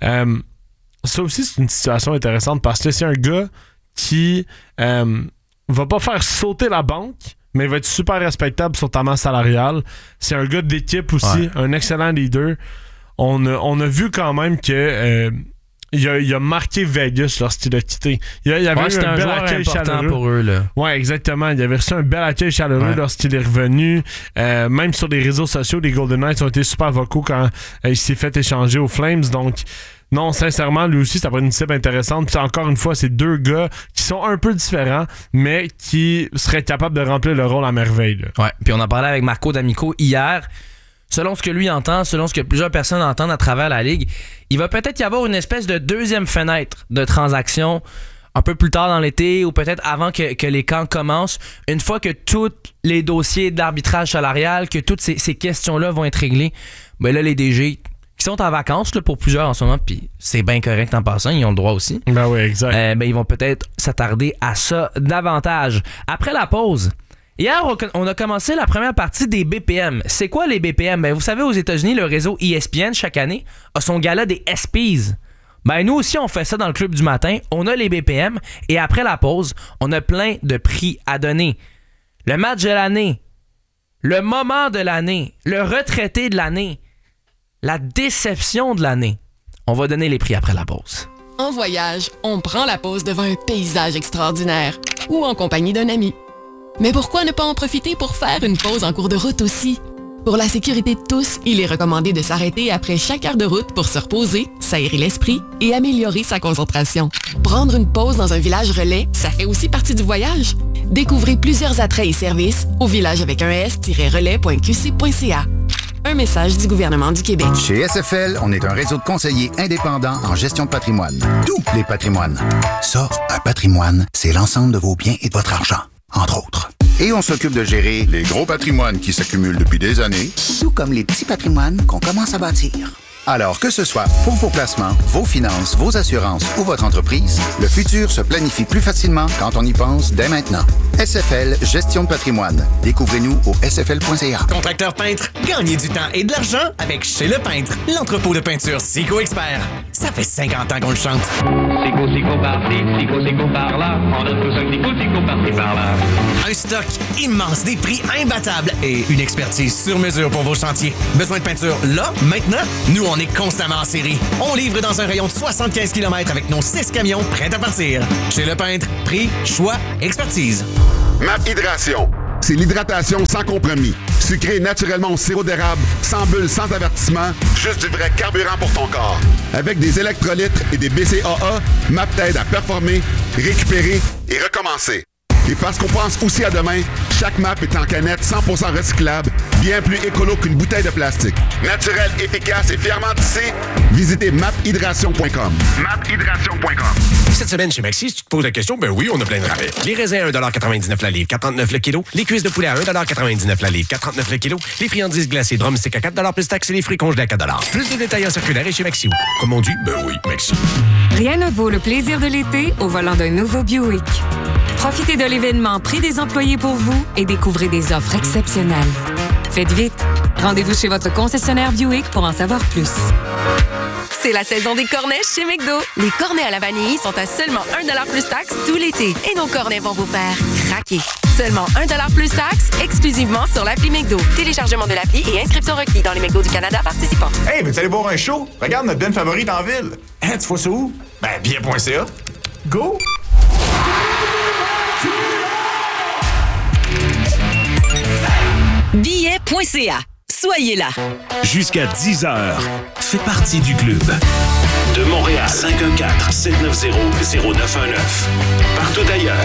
Ça aussi, c'est une situation intéressante parce que c'est un gars qui va pas faire sauter la banque, mais il va être super respectable sur ta masse salariale. C'est un gars d'équipe aussi, un excellent leader. On a vu quand même que il a marqué Vegas lorsqu'il a quitté. Il avait eu un bel accueil chaleureux pour eux. Là. Ouais, exactement. Il avait reçu un bel accueil chaleureux lorsqu'il est revenu. Même sur les réseaux sociaux, les Golden Knights ont été super vocaux quand il s'est fait échanger aux Flames. Donc, non, sincèrement, lui aussi, ça va être une cible intéressante. Puis encore une fois, c'est 2 gars qui sont un peu différents, mais qui seraient capables de remplir le rôle à merveille. Là. Ouais. Puis on en parlait avec Marco D'Amico hier. Selon ce que lui entend, selon ce que plusieurs personnes entendent à travers la Ligue, il va peut-être y avoir une espèce de 2e fenêtre de transaction un peu plus tard dans l'été ou peut-être avant que les camps commencent, une fois que tous les dossiers d'arbitrage salarial, que toutes ces questions-là vont être réglées. Là, les DG qui sont en vacances là, pour plusieurs en ce moment, puis c'est bien correct en passant, ils ont le droit aussi. Ben oui, exact. Ils vont peut-être s'attarder à ça davantage. Après la pause, hier, on a commencé la première partie des BPM. C'est quoi les BPM? Vous savez, aux États-Unis, le réseau ESPN, chaque année, a son gala des ESPYs. Nous aussi, on fait ça dans le club du matin. On a les BPM et après la pause, on a plein de prix à donner. Le match de l'année, le moment de l'année, le retraité de l'année, la déception de l'année. On va donner les prix après la pause. En voyage, on prend la pause devant un paysage extraordinaire ou en compagnie d'un ami. Mais pourquoi ne pas en profiter pour faire une pause en cours de route aussi? Pour la sécurité de tous, il est recommandé de s'arrêter après chaque heure de route pour se reposer, s'aérer l'esprit et améliorer sa concentration. Prendre une pause dans un village relais, ça fait aussi partie du voyage. Découvrez plusieurs attraits et services au village avec un s-relais.qc.ca. Un message du gouvernement du Québec. Chez SFL, on est un réseau de conseillers indépendants en gestion de patrimoine. Tous les patrimoines. Ça, un patrimoine, c'est l'ensemble de vos biens et de votre argent, entre autres. Et on s'occupe de gérer les gros patrimoines qui s'accumulent depuis des années, tout comme les petits patrimoines qu'on commence à bâtir. Alors que ce soit pour vos placements, vos finances, vos assurances ou votre entreprise, le futur se planifie plus facilement quand on y pense dès maintenant. SFL Gestion de patrimoine. Découvrez-nous au sfl.ca. Contracteur peintre, gagnez du temps et de l'argent avec Chez Le Peintre, l'entrepôt de peinture Sico Expert. Ça fait 50 ans qu'on le chante. Sico par-ci, sico par-là. On a tous un sico par-ci par-là. Un stock immense, des prix imbattables et une expertise sur mesure pour vos chantiers. Besoin de peinture là, maintenant? Nous, on est constamment en série. On livre dans un rayon de 75 km avec nos 6 camions prêts à partir. Chez Le Peintre, prix, choix, expertise. MAP Hydration. C'est l'hydratation sans compromis. Sucré naturellement au sirop d'érable, sans bulles, sans avertissement, juste du vrai carburant pour ton corps. Avec des électrolytes et des BCAA, MAP t'aide à performer, récupérer et recommencer. Et parce qu'on pense aussi à demain, chaque MAP est en canette 100% recyclable, bien plus écolo qu'une bouteille de plastique. Naturel, efficace et fièrement tissé, visitez maphydration.com. maphydration.com. Cette semaine chez Maxi, si tu te poses la question, ben oui, on a plein de rabais. Les raisins à 1,99$ la livre, 4,39$ le kilo. Les cuisses de poulet à 1,99$ la livre, 4,39$ le kilo. Les friandises glacées drumstick à 4$ plus taxes et les fruits congelés à 4$. Plus de détails en circulaire et chez Maxi. Comme on dit, ben oui, Maxi. Rien ne vaut le plaisir de l'été au volant d'un nouveau Buick. Profitez de l'événement Prix des employés pour vous et découvrez des offres exceptionnelles. Faites vite. Rendez-vous chez votre concessionnaire Buick pour en savoir plus. C'est la saison des cornets chez McDo. Les cornets à la vanille sont à seulement 1$ plus taxes tout l'été. Et nos cornets vont vous faire craquer. Seulement 1$ plus taxes, exclusivement sur l'appli McDo. Téléchargement de l'appli et inscription requis dans les McDo du Canada participants. Hey, veux-tu aller boire un show? Regarde notre band favorite en ville. Hein, tu vois ça où? Ben, bien.ca. Go! Billet.ca. Soyez là. Jusqu'à 10h. Fais partie du club. De Montréal, 514-790-0919. Partout ailleurs,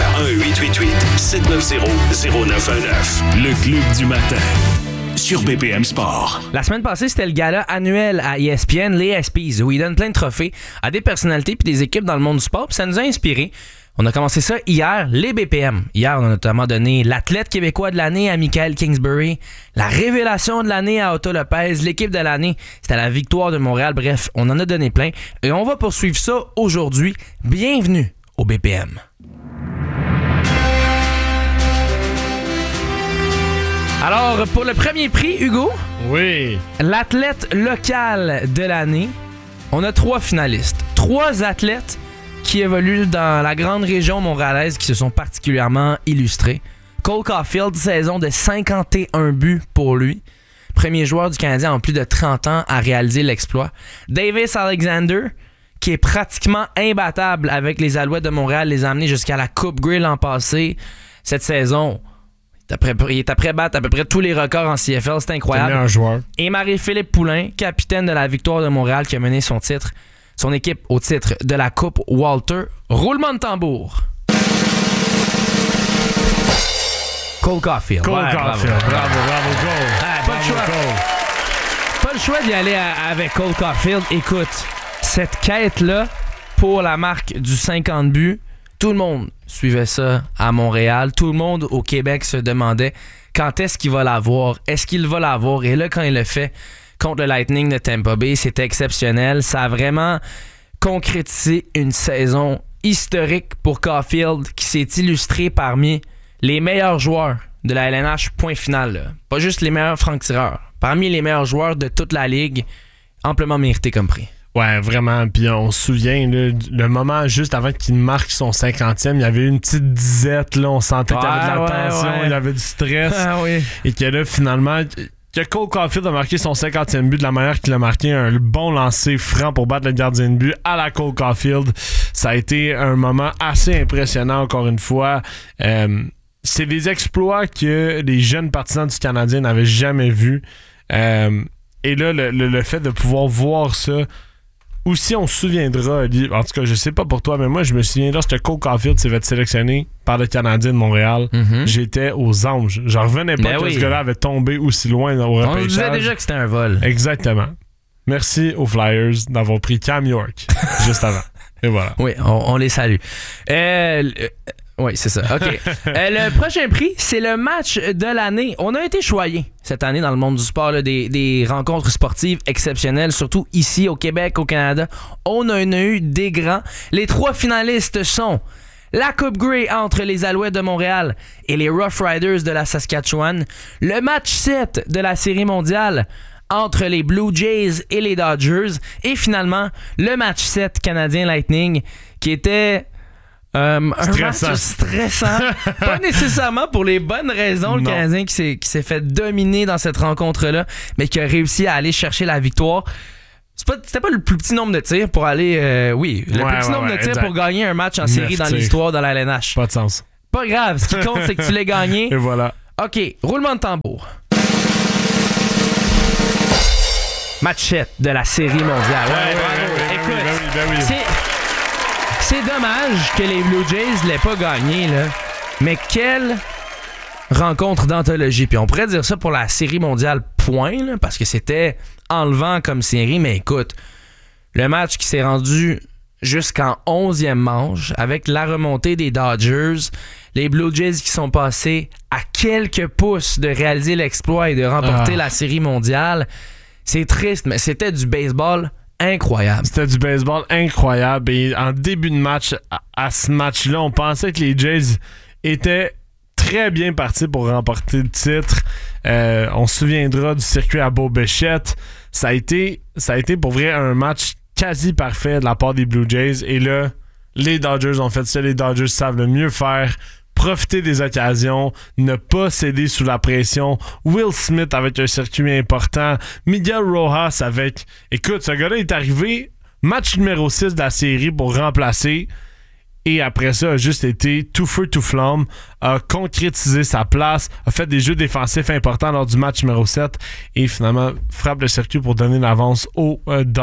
1-888-790-0919. Le club du matin. Sur BPM Sport. La semaine passée, c'était le gala annuel à ESPN, les ESPYs, où ils donnent plein de trophées à des personnalités puis des équipes dans le monde du sport. Puis ça nous a inspiré. On a commencé ça hier, les BPM. Hier, on a notamment donné l'athlète québécois de l'année à Michael Kingsbury, la révélation de l'année à Otto Lopez, l'équipe de l'année, c'était la victoire de Montréal. Bref, on en a donné plein. Et on va poursuivre ça aujourd'hui. Bienvenue au BPM. Alors, pour le premier prix, Hugo, oui, l'athlète local de l'année, on a 3 finalistes. 3 athlètes qui évoluent dans la grande région montréalaise qui se sont particulièrement illustrés. Cole Caulfield, saison de 51 buts pour lui. Premier joueur du Canadien en plus de 30 ans à réaliser l'exploit. Davis Alexander, qui est pratiquement imbattable avec les Alouettes de Montréal, les a amenés jusqu'à la Coupe Grey l'an passé. Cette saison, il est après battre à peu près tous les records en CFL. C'est incroyable. C'est le meilleur joueur. Et Marie-Philippe Poulain, capitaine de la victoire de Montréal, qui a mené son équipe au titre de la Coupe Walter. Roulement de tambour. Cole Caulfield. Cole Caulfield. Bravo, Cole. Pas le choix d'y aller avec Cole Caulfield. Écoute, cette quête-là pour la marque du 50 buts, tout le monde suivait ça à Montréal. Tout le monde au Québec se demandait quand est-ce qu'il va l'avoir. Est-ce qu'il va l'avoir? Et là, quand il le fait contre le Lightning de Tampa Bay, c'était exceptionnel. Ça a vraiment concrétisé une saison historique pour Caulfield qui s'est illustré parmi les meilleurs joueurs de la LNH, point final. Là. Pas juste les meilleurs francs-tireurs. Parmi les meilleurs joueurs de toute la ligue, amplement mérité comme prix. Ouais, vraiment. Puis on se souvient, là, le moment juste avant qu'il marque son 50e, il y avait une petite disette. Là, on sentait qu'il y avait de la tension, il y avait du stress. Oui. Et que là, finalement, que Cole Caulfield a marqué son 50e but de la manière qu'il a marqué, un bon lancer franc pour battre le gardien de but à la Cole Caulfield. Ça a été un moment assez impressionnant, encore une fois. C'est des exploits que les jeunes partisans du Canadien n'avaient jamais vus. Et là, le fait de pouvoir voir ça, aussi on se souviendra, en tout cas, je sais pas pour toi, mais moi, je me souviens lorsque Cole Caulfield s'est fait sélectionner par le Canadien de Montréal, j'étais aux anges. J'en revenais pas que ce gars-là avait tombé aussi loin au repêchage. On disait déjà que c'était un vol. Exactement. Merci aux Flyers d'avoir pris Cam York juste avant. Et voilà. Oui, on les salue. Oui, c'est ça. OK. Le prochain prix, c'est le match de l'année. On a été choyés cette année dans le monde du sport, là, des rencontres sportives exceptionnelles, surtout ici au Québec, au Canada. On en a eu des grands. Les 3 finalistes sont la Coupe Grey entre les Alouettes de Montréal et les Rough Riders de la Saskatchewan. Le match 7 de la Série mondiale entre les Blue Jays et les Dodgers. Et finalement, le match 7 Canadien Lightning qui était un match stressant. Pas nécessairement pour les bonnes raisons. Le Canadien qui s'est fait dominer dans cette rencontre-là, mais qui a réussi à aller chercher la victoire. C'était pas le plus petit nombre de tirs pour aller... le plus petit nombre de tirs pour gagner un match en série dans l'histoire de la LNH. Pas de sens. Pas grave. Ce qui compte, c'est que tu l'as gagné. Et voilà. OK, roulement de tambour. Match 7 de la série mondiale. Écoute, c'est dommage que les Blue Jays l'aient pas gagné, là. Mais quelle rencontre d'anthologie. Puis on pourrait dire ça pour la série mondiale, point, là, parce que c'était enlevant comme série. Mais écoute, le match qui s'est rendu jusqu'en 11e manche, avec la remontée des Dodgers, les Blue Jays qui sont passés à quelques pouces de réaliser l'exploit et de remporter la série mondiale. C'est triste, mais c'était du baseball incroyable. C'était du baseball incroyable. Et en début de match, à ce match-là, on pensait que les Jays étaient très bien partis pour remporter le titre. On se souviendra du circuit à Beau-Béchette. Ça a été pour vrai un match quasi parfait de la part des Blue Jays. Et là, les Dodgers ont fait ça. Les Dodgers savent le mieux faire. Profiter des occasions, ne pas céder sous la pression. Will Smith avec un circuit important. Miguel Rojas avec... Écoute, ce gars-là est arrivé, match numéro 6 de la série pour remplacer. Et après ça, a juste été tout feu, tout flamme, a concrétisé sa place, a fait des jeux défensifs importants lors du match numéro 7 et finalement frappe le circuit pour donner l'avance aux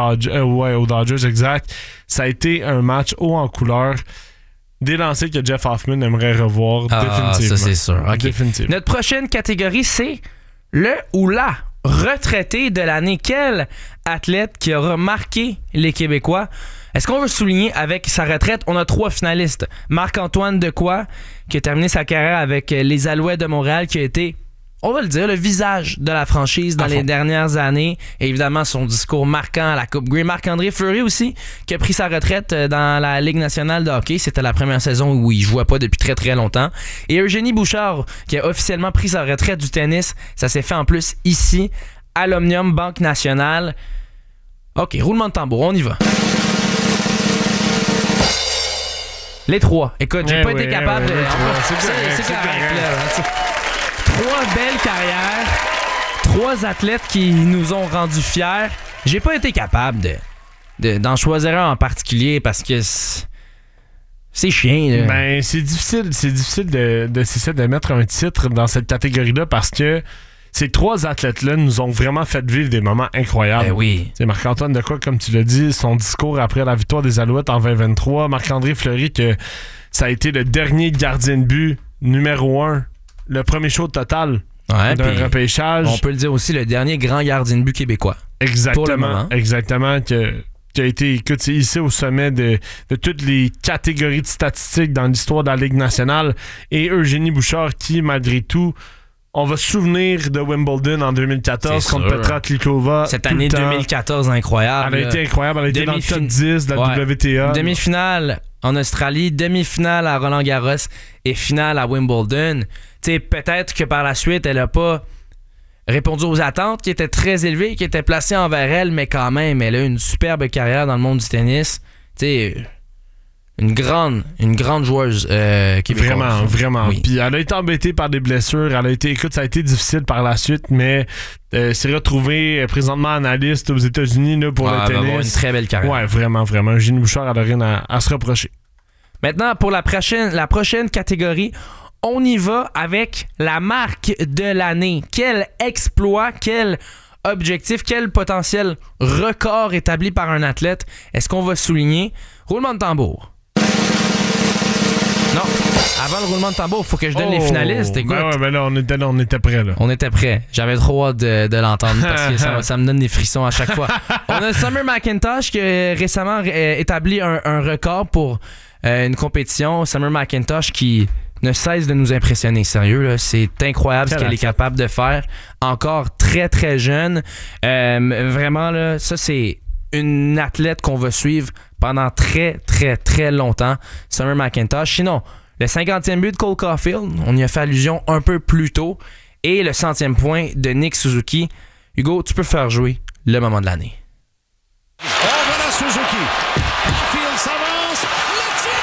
Dodgers, exact. Ça a été un match haut en couleur. Des lancers que Jeff Hoffman aimerait revoir définitivement. Ça, c'est sûr. Okay. Définitivement. Notre prochaine catégorie, c'est le ou la retraité de l'année. Quel athlète qui aura marqué les Québécois? Est-ce qu'on veut souligner avec sa retraite? On a 3 finalistes. Marc-Antoine Dequoy, qui a terminé sa carrière avec les Alouettes de Montréal, qui a été, on va le dire, le visage de la franchise dans les dernières années. Et évidemment, son discours marquant à la Coupe Grey. Marc-André Fleury aussi, qui a pris sa retraite dans la Ligue nationale de hockey. C'était la première saison où il ne jouait pas depuis très très longtemps. Et Eugénie Bouchard, qui a officiellement pris sa retraite du tennis. Ça s'est fait en plus ici, à l'Omnium Banque Nationale. OK, roulement de tambour, on y va. Les 3. Écoute, j'ai pas été capable de... C'est correct, là. 3 belles carrières, 3 athlètes qui nous ont rendus fiers. J'ai pas été capable d'en choisir un en particulier parce que c'est chiant. Là. Ben, c'est difficile de mettre un titre dans cette catégorie-là parce que ces 3 athlètes-là nous ont vraiment fait vivre des moments incroyables. Ben oui. C'est Marc-Antoine Dequoy, comme tu l'as dit, son discours après la victoire des Alouettes en 2023. Marc-André Fleury, que ça a été le dernier gardien de but numéro 1. Le premier show total d'un repêchage. On peut le dire aussi, le dernier grand gardien de but québécois. Exactement. Pour le moment. Exactement. Qui a été, écoute, c'est ici au sommet de toutes les catégories de statistiques dans l'histoire de la Ligue nationale. Et Eugénie Bouchard, qui, malgré tout, on va se souvenir de Wimbledon en 2014 contre Petra Klikova. Cette année 2014 incroyable. Elle a été incroyable. Elle a été dans le top 10 de la WTA. Demi-finale en Australie, demi-finale à Roland-Garros et finale à Wimbledon. T'sais, peut-être que par la suite, elle n'a pas répondu aux attentes qui étaient très élevées, qui étaient placées envers elle, mais quand même, elle a une superbe carrière dans le monde du tennis. T'sais, une grande joueuse québécoise. Vraiment. Oui. Puis elle a été embêtée par des blessures. Ça a été difficile par la suite, mais s'est retrouvée présentement analyste aux États-Unis là, pour le tennis. Elle va avoir une très belle carrière. Ouais, vraiment. Eugénie Bouchard, elle n'a rien à se reprocher. Maintenant, pour la prochaine catégorie, on y va avec la marque de l'année. Quel exploit, quel objectif, quel potentiel record établi par un athlète est-ce qu'on va souligner? Roulement de tambour. Non, avant le roulement de tambour, il faut que je donne les finalistes. Écoute, ben là, on était prêts. Là. On était prêts. J'avais trop hâte de l'entendre parce que ça me donne des frissons à chaque fois. On a Summer McIntosh qui a récemment établi un record pour une compétition. Summer McIntosh qui ne cesse de nous impressionner. Sérieux, là, c'est incroyable ce qu'elle est capable de faire. Encore très, très jeune. Vraiment, là, ça, c'est une athlète qu'on va suivre pendant très, très, très longtemps. Summer McIntosh. Sinon, le 50e but de Cole Caulfield, on y a fait allusion un peu plus tôt. Et le 100e point de Nick Suzuki. Hugo, tu peux faire jouer le moment de l'année. Oh, voilà Suzuki. Caulfield s'avance. Le tir!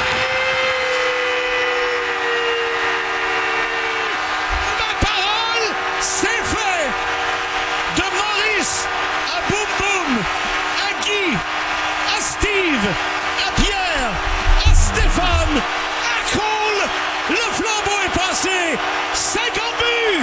Ma parole, c'est fait! De Maurice à Boum Boum, à Guy, à Steve, à Pierre, à Stéphane, à Cole, le flambeau est passé. 50 buts!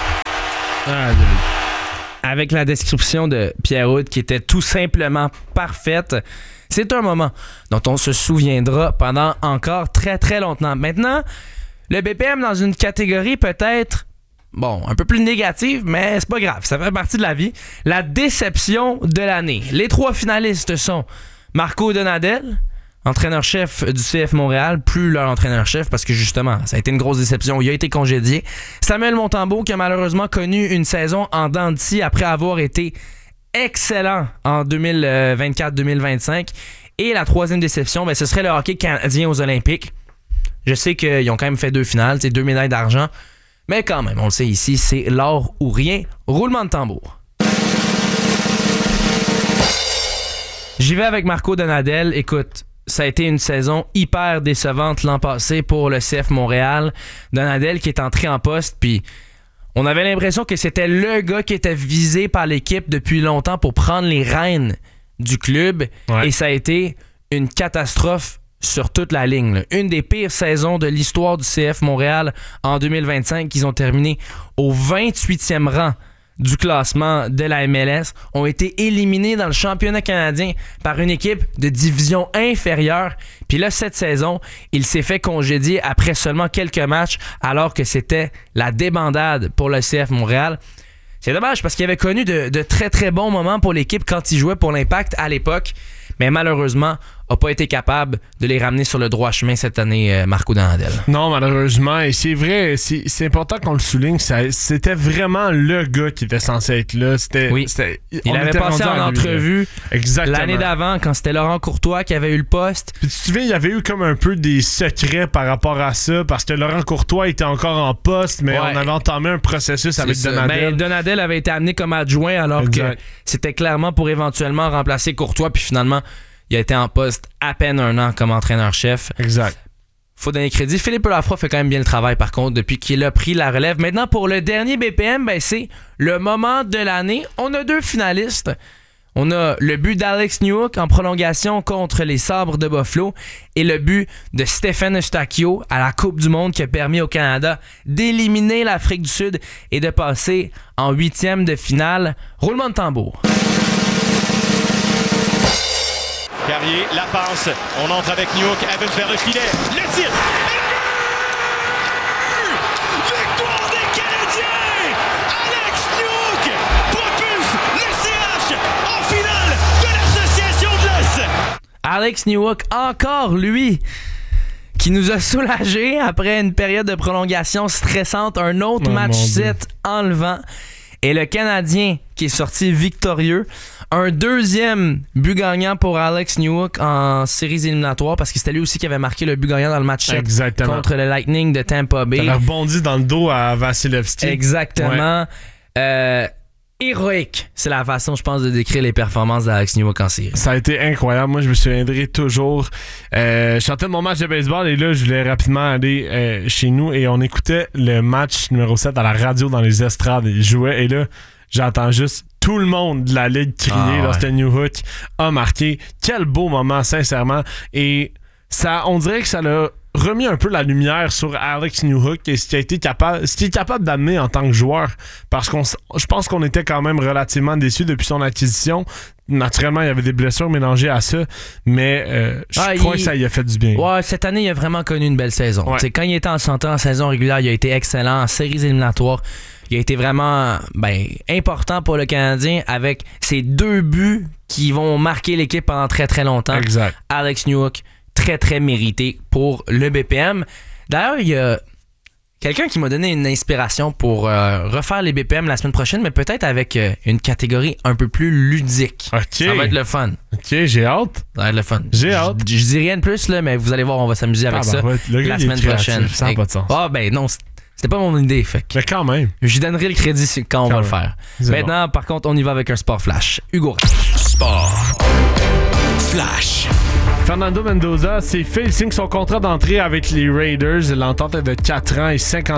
Avec la description de Pierre-Houd qui était tout simplement parfaite, c'est un moment dont on se souviendra pendant encore très très longtemps. Maintenant, le BPM dans une catégorie peut-être, bon, un peu plus négative, mais c'est pas grave, ça fait partie de la vie. La déception de l'année. Les 3 finalistes sont Marco Donadel, entraîneur-chef du CF Montréal, plus leur entraîneur-chef parce que justement, ça a été une grosse déception. Il a été congédié. Samuel Montembeault qui a malheureusement connu une saison en dents de scie après avoir été excellent en 2024-2025. Et la 3e déception, ce serait le hockey canadien aux Olympiques. Je sais qu'ils ont quand même fait 2 finales, 2 médailles d'argent. Mais quand même, on le sait ici, c'est l'or ou rien. Roulement de tambour. J'y vais avec Marco Donadel. Écoute, ça a été une saison hyper décevante l'an passé pour le CF Montréal. Donadel qui est entré en poste, puis on avait l'impression que c'était le gars qui était visé par l'équipe depuis longtemps pour prendre les rênes du club. Ouais. Et ça a été une catastrophe sur toute la ligne. Là. Une des pires saisons de l'histoire du CF Montréal en 2025, qu'ils ont terminé au 28e rang du classement de la MLS, ont été éliminés dans le championnat canadien par une équipe de division inférieure. Puis là, cette saison, il s'est fait congédier après seulement quelques matchs, alors que c'était la débandade pour le CF Montréal. C'est dommage parce qu'il avait connu de très très bons moments pour l'équipe quand il jouait pour l'Impact à l'époque, mais malheureusement, n'a pas été capable de les ramener sur le droit chemin cette année, Marco Donadel. Non, malheureusement, et c'est vrai, c'est important qu'on le souligne, c'était vraiment le gars qui était censé être là. Il avait passé en entrevue l'année d'avant, quand c'était Laurent Courtois qui avait eu le poste. Puis tu te souviens, il y avait eu comme un peu des secrets par rapport à ça, parce que Laurent Courtois était encore en poste, mais on avait entamé un processus avec Donadel. Donadel avait été amené comme adjoint, alors que c'était clairement pour éventuellement remplacer Courtois, puis finalement, il a été en poste à peine 1 an comme entraîneur-chef. Exact. Faut donner crédit. Philippe Lafroy fait quand même bien le travail, par contre, depuis qu'il a pris la relève. Maintenant, pour le dernier BPM, c'est le moment de l'année. On a 2 finalistes. On a le but d'Alex Newhook en prolongation contre les Sabres de Buffalo et le but de Stephen Eustáquio à la Coupe du Monde qui a permis au Canada d'éliminer l'Afrique du Sud et de passer en 8e de finale. Roulement de tambour. Carrier, la passe, on entre avec Newhook, elle veut faire le filet, le tir, victoire des Canadiens! Alex Newhook propulse le CH en finale de l'Association de l'Est! Alex Newhook, encore lui, qui nous a soulagés après une période de prolongation stressante, un autre match 7 enlevant. Et le Canadien qui est sorti victorieux. Un 2e but gagnant pour Alex Newhook en séries éliminatoires parce que c'était lui aussi qui avait marqué le but gagnant dans le match 7 contre le Lightning de Tampa Bay. Il a rebondi dans le dos à Vasilevski. Exactement. Ouais. Héroïque, c'est la façon, je pense, de décrire les performances d'Alex Newhook en série. Ça a été incroyable. Moi, je me souviendrai toujours. Je sortais de mon match de baseball et là, je voulais rapidement aller chez nous et on écoutait le match numéro 7 à la radio dans les estrades. Il jouait et là, j'entends juste tout le monde de la ligue crier lorsque Newhook a marqué. Quel beau moment, sincèrement. Et ça, on dirait que ça l'a remis un peu la lumière sur Alex Newhook et ce qu'il est capable d'amener en tant que joueur. Parce que je pense qu'on était quand même relativement déçus depuis son acquisition. Naturellement, il y avait des blessures mélangées à ça, mais je crois que ça y a fait du bien. Ouais, cette année, il a vraiment connu une belle saison. Ouais. Quand il était en santé en saison régulière, il a été excellent en séries éliminatoires. Il a été vraiment important pour le Canadien avec ses 2 buts qui vont marquer l'équipe pendant très très longtemps. Exact. Alex Newhook, très très mérité pour le BPM. D'ailleurs, il y a quelqu'un qui m'a donné une inspiration pour refaire les BPM la semaine prochaine, mais peut-être avec une catégorie un peu plus ludique. OK. Ça va être le fun. OK, j'ai hâte. Ça va être le fun. J'ai hâte. Je dis rien de plus, là, mais vous allez voir, on va s'amuser avec ça le la semaine prochaine. Ça n'a pas de sens. Ah, non, C'était pas mon idée, fait que... Mais quand même. J'y donnerai le crédit quand on va le faire. Maintenant, par contre, on y va avec un sport flash. Hugo. Sport flash. Fernando Mendoza s'est fait, il signe son contrat d'entrée avec les Raiders. L'entente est de 4 ans et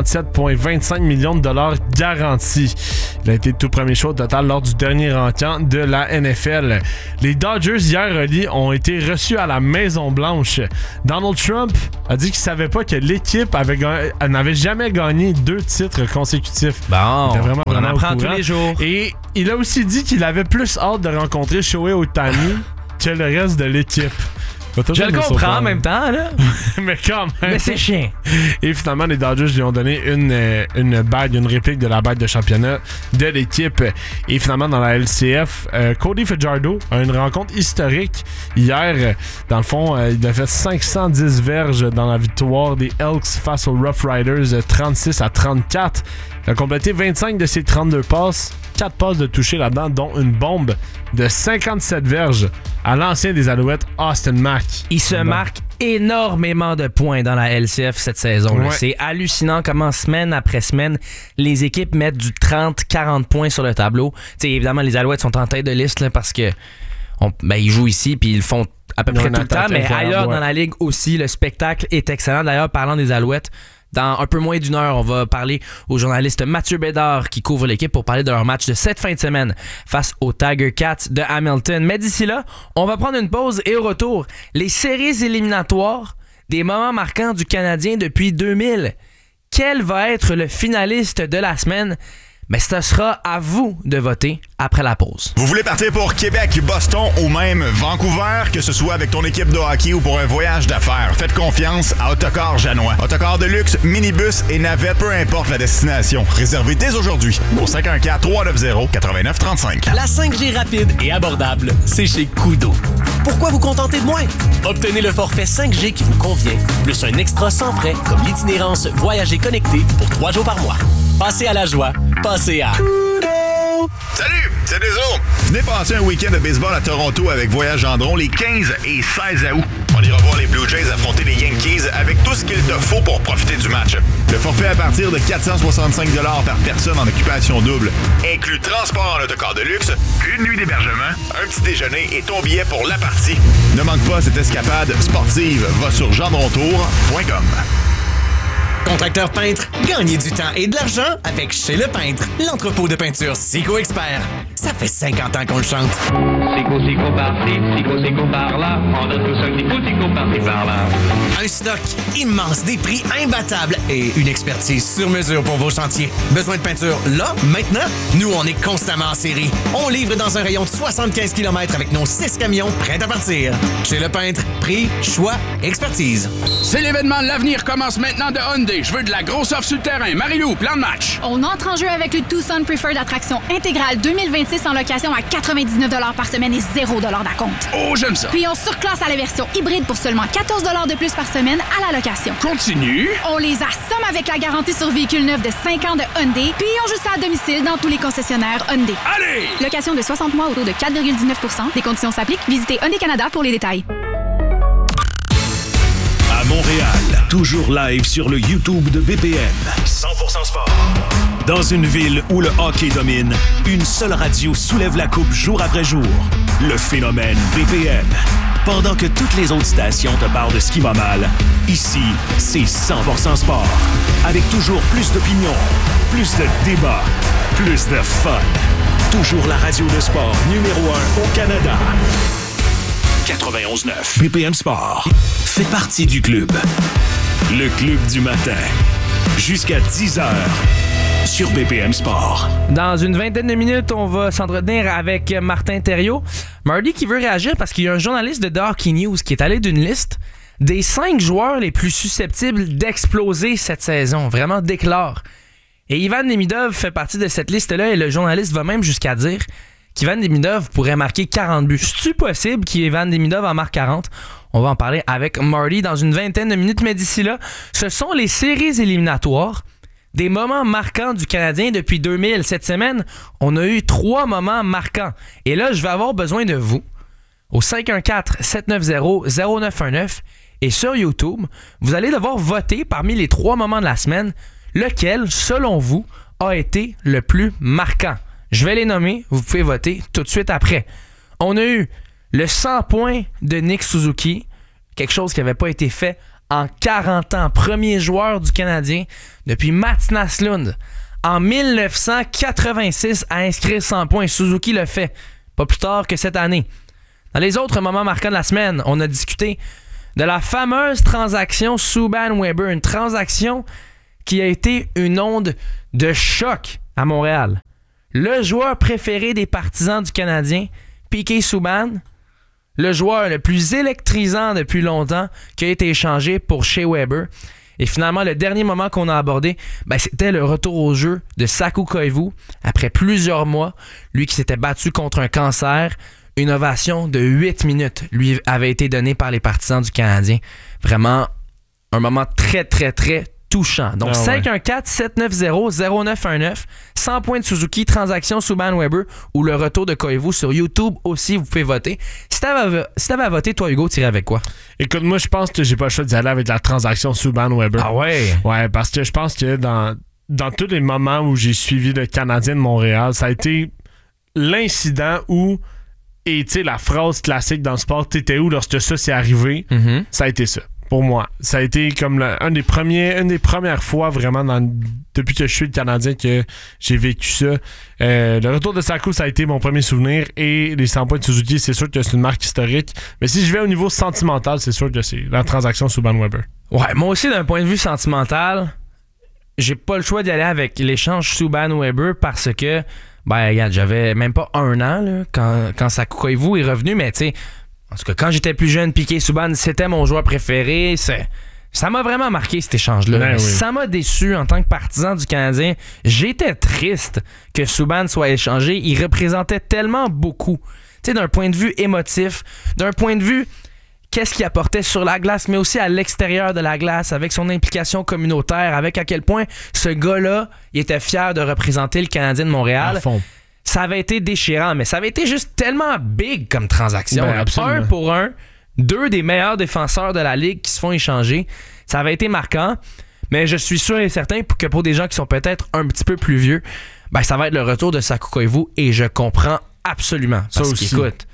57,25 millions de dollars garantis. Il a été le tout premier choix au total lors du dernier rencan de la NFL. Les Dodgers, hier, Oli, ont été reçus à la Maison-Blanche. Donald Trump a dit qu'il savait pas que l'équipe n'avait jamais gagné 2 titres consécutifs. Bon, on en apprend tous les jours. Et il a aussi dit qu'il avait plus hâte de rencontrer Shohei Ohtani que le reste de l'équipe. Je le comprends en même temps, là. Mais quand même. Mais c'est chiant. Et finalement, les Dodgers lui ont donné une bague, une réplique de la bague de championnat de l'équipe. Et finalement, dans la LCF, Cody Fajardo a une rencontre historique hier. Dans le fond, il a fait 510 verges dans la victoire des Elks face aux Rough Riders, 36-34. Il a complété 25 de ses 32 passes. 4 passes de toucher là-dedans, dont une bombe de 57 verges à l'ancien des Alouettes, Austin Mack. Il se marque énormément de points dans la LCF cette saison. Ouais. C'est hallucinant comment semaine après semaine, les équipes mettent du 30-40 points sur le tableau. T'sais, évidemment, les Alouettes sont en tête de liste là, parce que ils jouent ici puis ils le font à peu près tout le temps, mais ailleurs dans la ligue aussi, le spectacle est excellent. D'ailleurs, parlant des Alouettes, dans un peu moins d'une heure, on va parler au journaliste Mathieu Bédard qui couvre l'équipe pour parler de leur match de cette fin de semaine face aux Tiger Cats de Hamilton. Mais d'ici là, on va prendre une pause et au retour, les séries éliminatoires des moments marquants du Canadien depuis 2000. Quel va être le finaliste de la semaine? Mais ce sera à vous de voter après la pause. Vous voulez partir pour Québec, Boston ou même Vancouver, que ce soit avec ton équipe de hockey ou pour un voyage d'affaires? Faites confiance à Autocar Janois. Autocar de luxe, minibus et navette, peu importe la destination. Réservez dès aujourd'hui au 514-390-8935. La 5G rapide et abordable, c'est chez Koodo. Pourquoi vous contenter de moins? Obtenez le forfait 5G qui vous convient, plus un extra sans frais comme l'itinérance Voyager connecté pour 3 jours par mois. Passez à la joie. Passez à Koodo. Salut, c'est Deso. Venez passer un week-end de baseball à Toronto avec Voyage Gendron les 15 et 16 août. On ira voir les Blue Jays affronter les Yankees avec tout ce qu'il te faut pour profiter du match. Le forfait à partir de 465 $ par personne en occupation double inclut transport en autocar de luxe, une nuit d'hébergement, un petit déjeuner et ton billet pour la partie. Ne manque pas cette escapade sportive. Va sur gendrontour.com. Contracteur peintre, gagnez du temps et de l'argent avec Chez Le Peintre, l'entrepôt de peinture Sico Expert. Ça fait 50 ans qu'on le chante. Sico par-ci, Sico par-là. On a tous un Sico par-ci par-là. Un stock immense, des prix imbattables et une expertise sur mesure pour vos chantiers. Besoin de peinture là, maintenant? Nous, on est constamment en série. On livre dans un rayon de 75 km avec nos 6 camions prêts à partir. Chez Le Peintre, prix, choix, expertise. C'est l'événement de l'avenir commence maintenant de Hyundai. Je veux de la grosse offre sur le terrain. Marie-Lou, plan de match. On entre en jeu avec le Tucson Preferred Attraction intégrale 2026 en location à 99 $ par semaine et 0 $ d'acompte. Oh, j'aime ça. Puis on surclasse à la version hybride pour seulement 14 $ de plus par semaine à la location. Continue. On les assomme avec la garantie sur véhicule neuf de 5 ans de Hyundai. Puis on joue ça à domicile dans tous les concessionnaires Hyundai. Allez! Location de 60 mois au taux de 4,19 %. Des conditions s'appliquent. Visitez Hyundai Canada pour les détails. À Montréal, toujours live sur le YouTube de BPM. 100% sport. Dans une ville où le hockey domine, une seule radio soulève la coupe jour après jour. Le phénomène BPM. Pendant que toutes les autres stations te parlent de ce qui va mal, ici, c'est 100% sport. Avec toujours plus d'opinions, plus de débats, plus de fun. Toujours la radio de sport numéro 1 au Canada. 91.9 BPM Sport fait partie du club. Le club du matin. Jusqu'à 10h sur BPM Sport. Dans une vingtaine de minutes, on va s'entretenir avec Martin Thériault. Marty qui veut réagir parce qu'il y a un journaliste de Hockey News qui est allé d'une liste des 5 joueurs les plus susceptibles d'exploser cette saison. Vraiment déclare. Et Ivan Demidov fait partie de cette liste-là et le journaliste va même jusqu'à dire qu'Ivan Demidov pourrait marquer 40 buts. C'est-tu possible qu'Ivan Demidov en marque 40? On va en parler avec Marty dans une vingtaine de minutes. Mais d'ici là, ce sont les séries éliminatoires des moments marquants du Canadien depuis 2000. Cette semaine, on a eu 3 moments marquants. Et là, je vais avoir besoin de vous. Au 514-790-0919 et sur YouTube, vous allez devoir voter parmi les 3 moments de la semaine Lequel, selon vous, a été le plus marquant? Je vais les nommer, vous pouvez voter tout de suite après. On a eu le 100 points de Nick Suzuki, quelque chose qui n'avait pas été fait en 40 ans. Premier joueur du Canadien depuis Mats Naslund. En 1986, à inscrire 100 points. Suzuki le fait, pas plus tard que cette année. Dans les autres moments marquants de la semaine, on a discuté de la fameuse transaction Subban-Weber, une transaction qui a été une onde de choc à Montréal. Le joueur préféré des partisans du Canadien, P.K. Subban, le joueur le plus électrisant depuis longtemps qui a été échangé pour Shea Weber. Et finalement, le dernier moment qu'on a abordé, c'était le retour au jeu de Saku Koivu après plusieurs mois. Lui qui s'était battu contre un cancer. Une ovation de 8 minutes lui avait été donnée par les partisans du Canadien. Vraiment un moment très, très, très touchant. Donc, 514-790-0919, 100 points de Suzuki, transaction Subban-Weber ou le retour de Koivu sur YouTube aussi, vous pouvez voter. Si t'avais à voter, toi, Hugo, t'irais avec quoi? Écoute, moi, je pense que j'ai pas le choix d'y aller avec la transaction Subban-Weber. Ah ouais? Ouais, parce que je pense que dans tous les moments où j'ai suivi le Canadien de Montréal, ça a été l'incident où, et tu sais, la phrase classique dans le sport, t'étais où lorsque ça s'est arrivé? Mm-hmm. Ça a été ça. Pour moi, ça a été comme une des premières fois vraiment depuis que je suis le Canadien que j'ai vécu ça. Le retour de Saku, ça a été mon premier souvenir, et les 100 points de Suzuki, c'est sûr que c'est une marque historique. Mais si je vais au niveau sentimental, c'est sûr que c'est la transaction Subban-Weber. Ouais, moi aussi, d'un point de vue sentimental, j'ai pas le choix d'y aller avec l'échange Subban-Weber parce que, regarde, j'avais même pas 1 an là, quand Saku Koivu est revenu, mais tu sais, en tout cas, quand j'étais plus jeune, P.K. Subban, c'était mon joueur préféré. Ça m'a vraiment marqué, cet échange-là. Ben oui. Ça m'a déçu en tant que partisan du Canadien. J'étais triste que Subban soit échangé. Il représentait tellement beaucoup. Tu sais, d'un point de vue émotif, d'un point de vue qu'est-ce qu'il apportait sur la glace, mais aussi à l'extérieur de la glace, avec son implication communautaire, avec à quel point ce gars-là, il était fier de représenter le Canadien de Montréal. À fond. Ça avait été déchirant, mais ça avait été juste tellement big comme transaction. Ben, 1 pour 1, 2 des meilleurs défenseurs de la Ligue qui se font échanger. Ça avait été marquant, mais je suis sûr et certain que pour des gens qui sont peut-être un petit peu plus vieux, ça va être le retour de Saku Koivu, et je comprends absolument. Parce qu'écoute,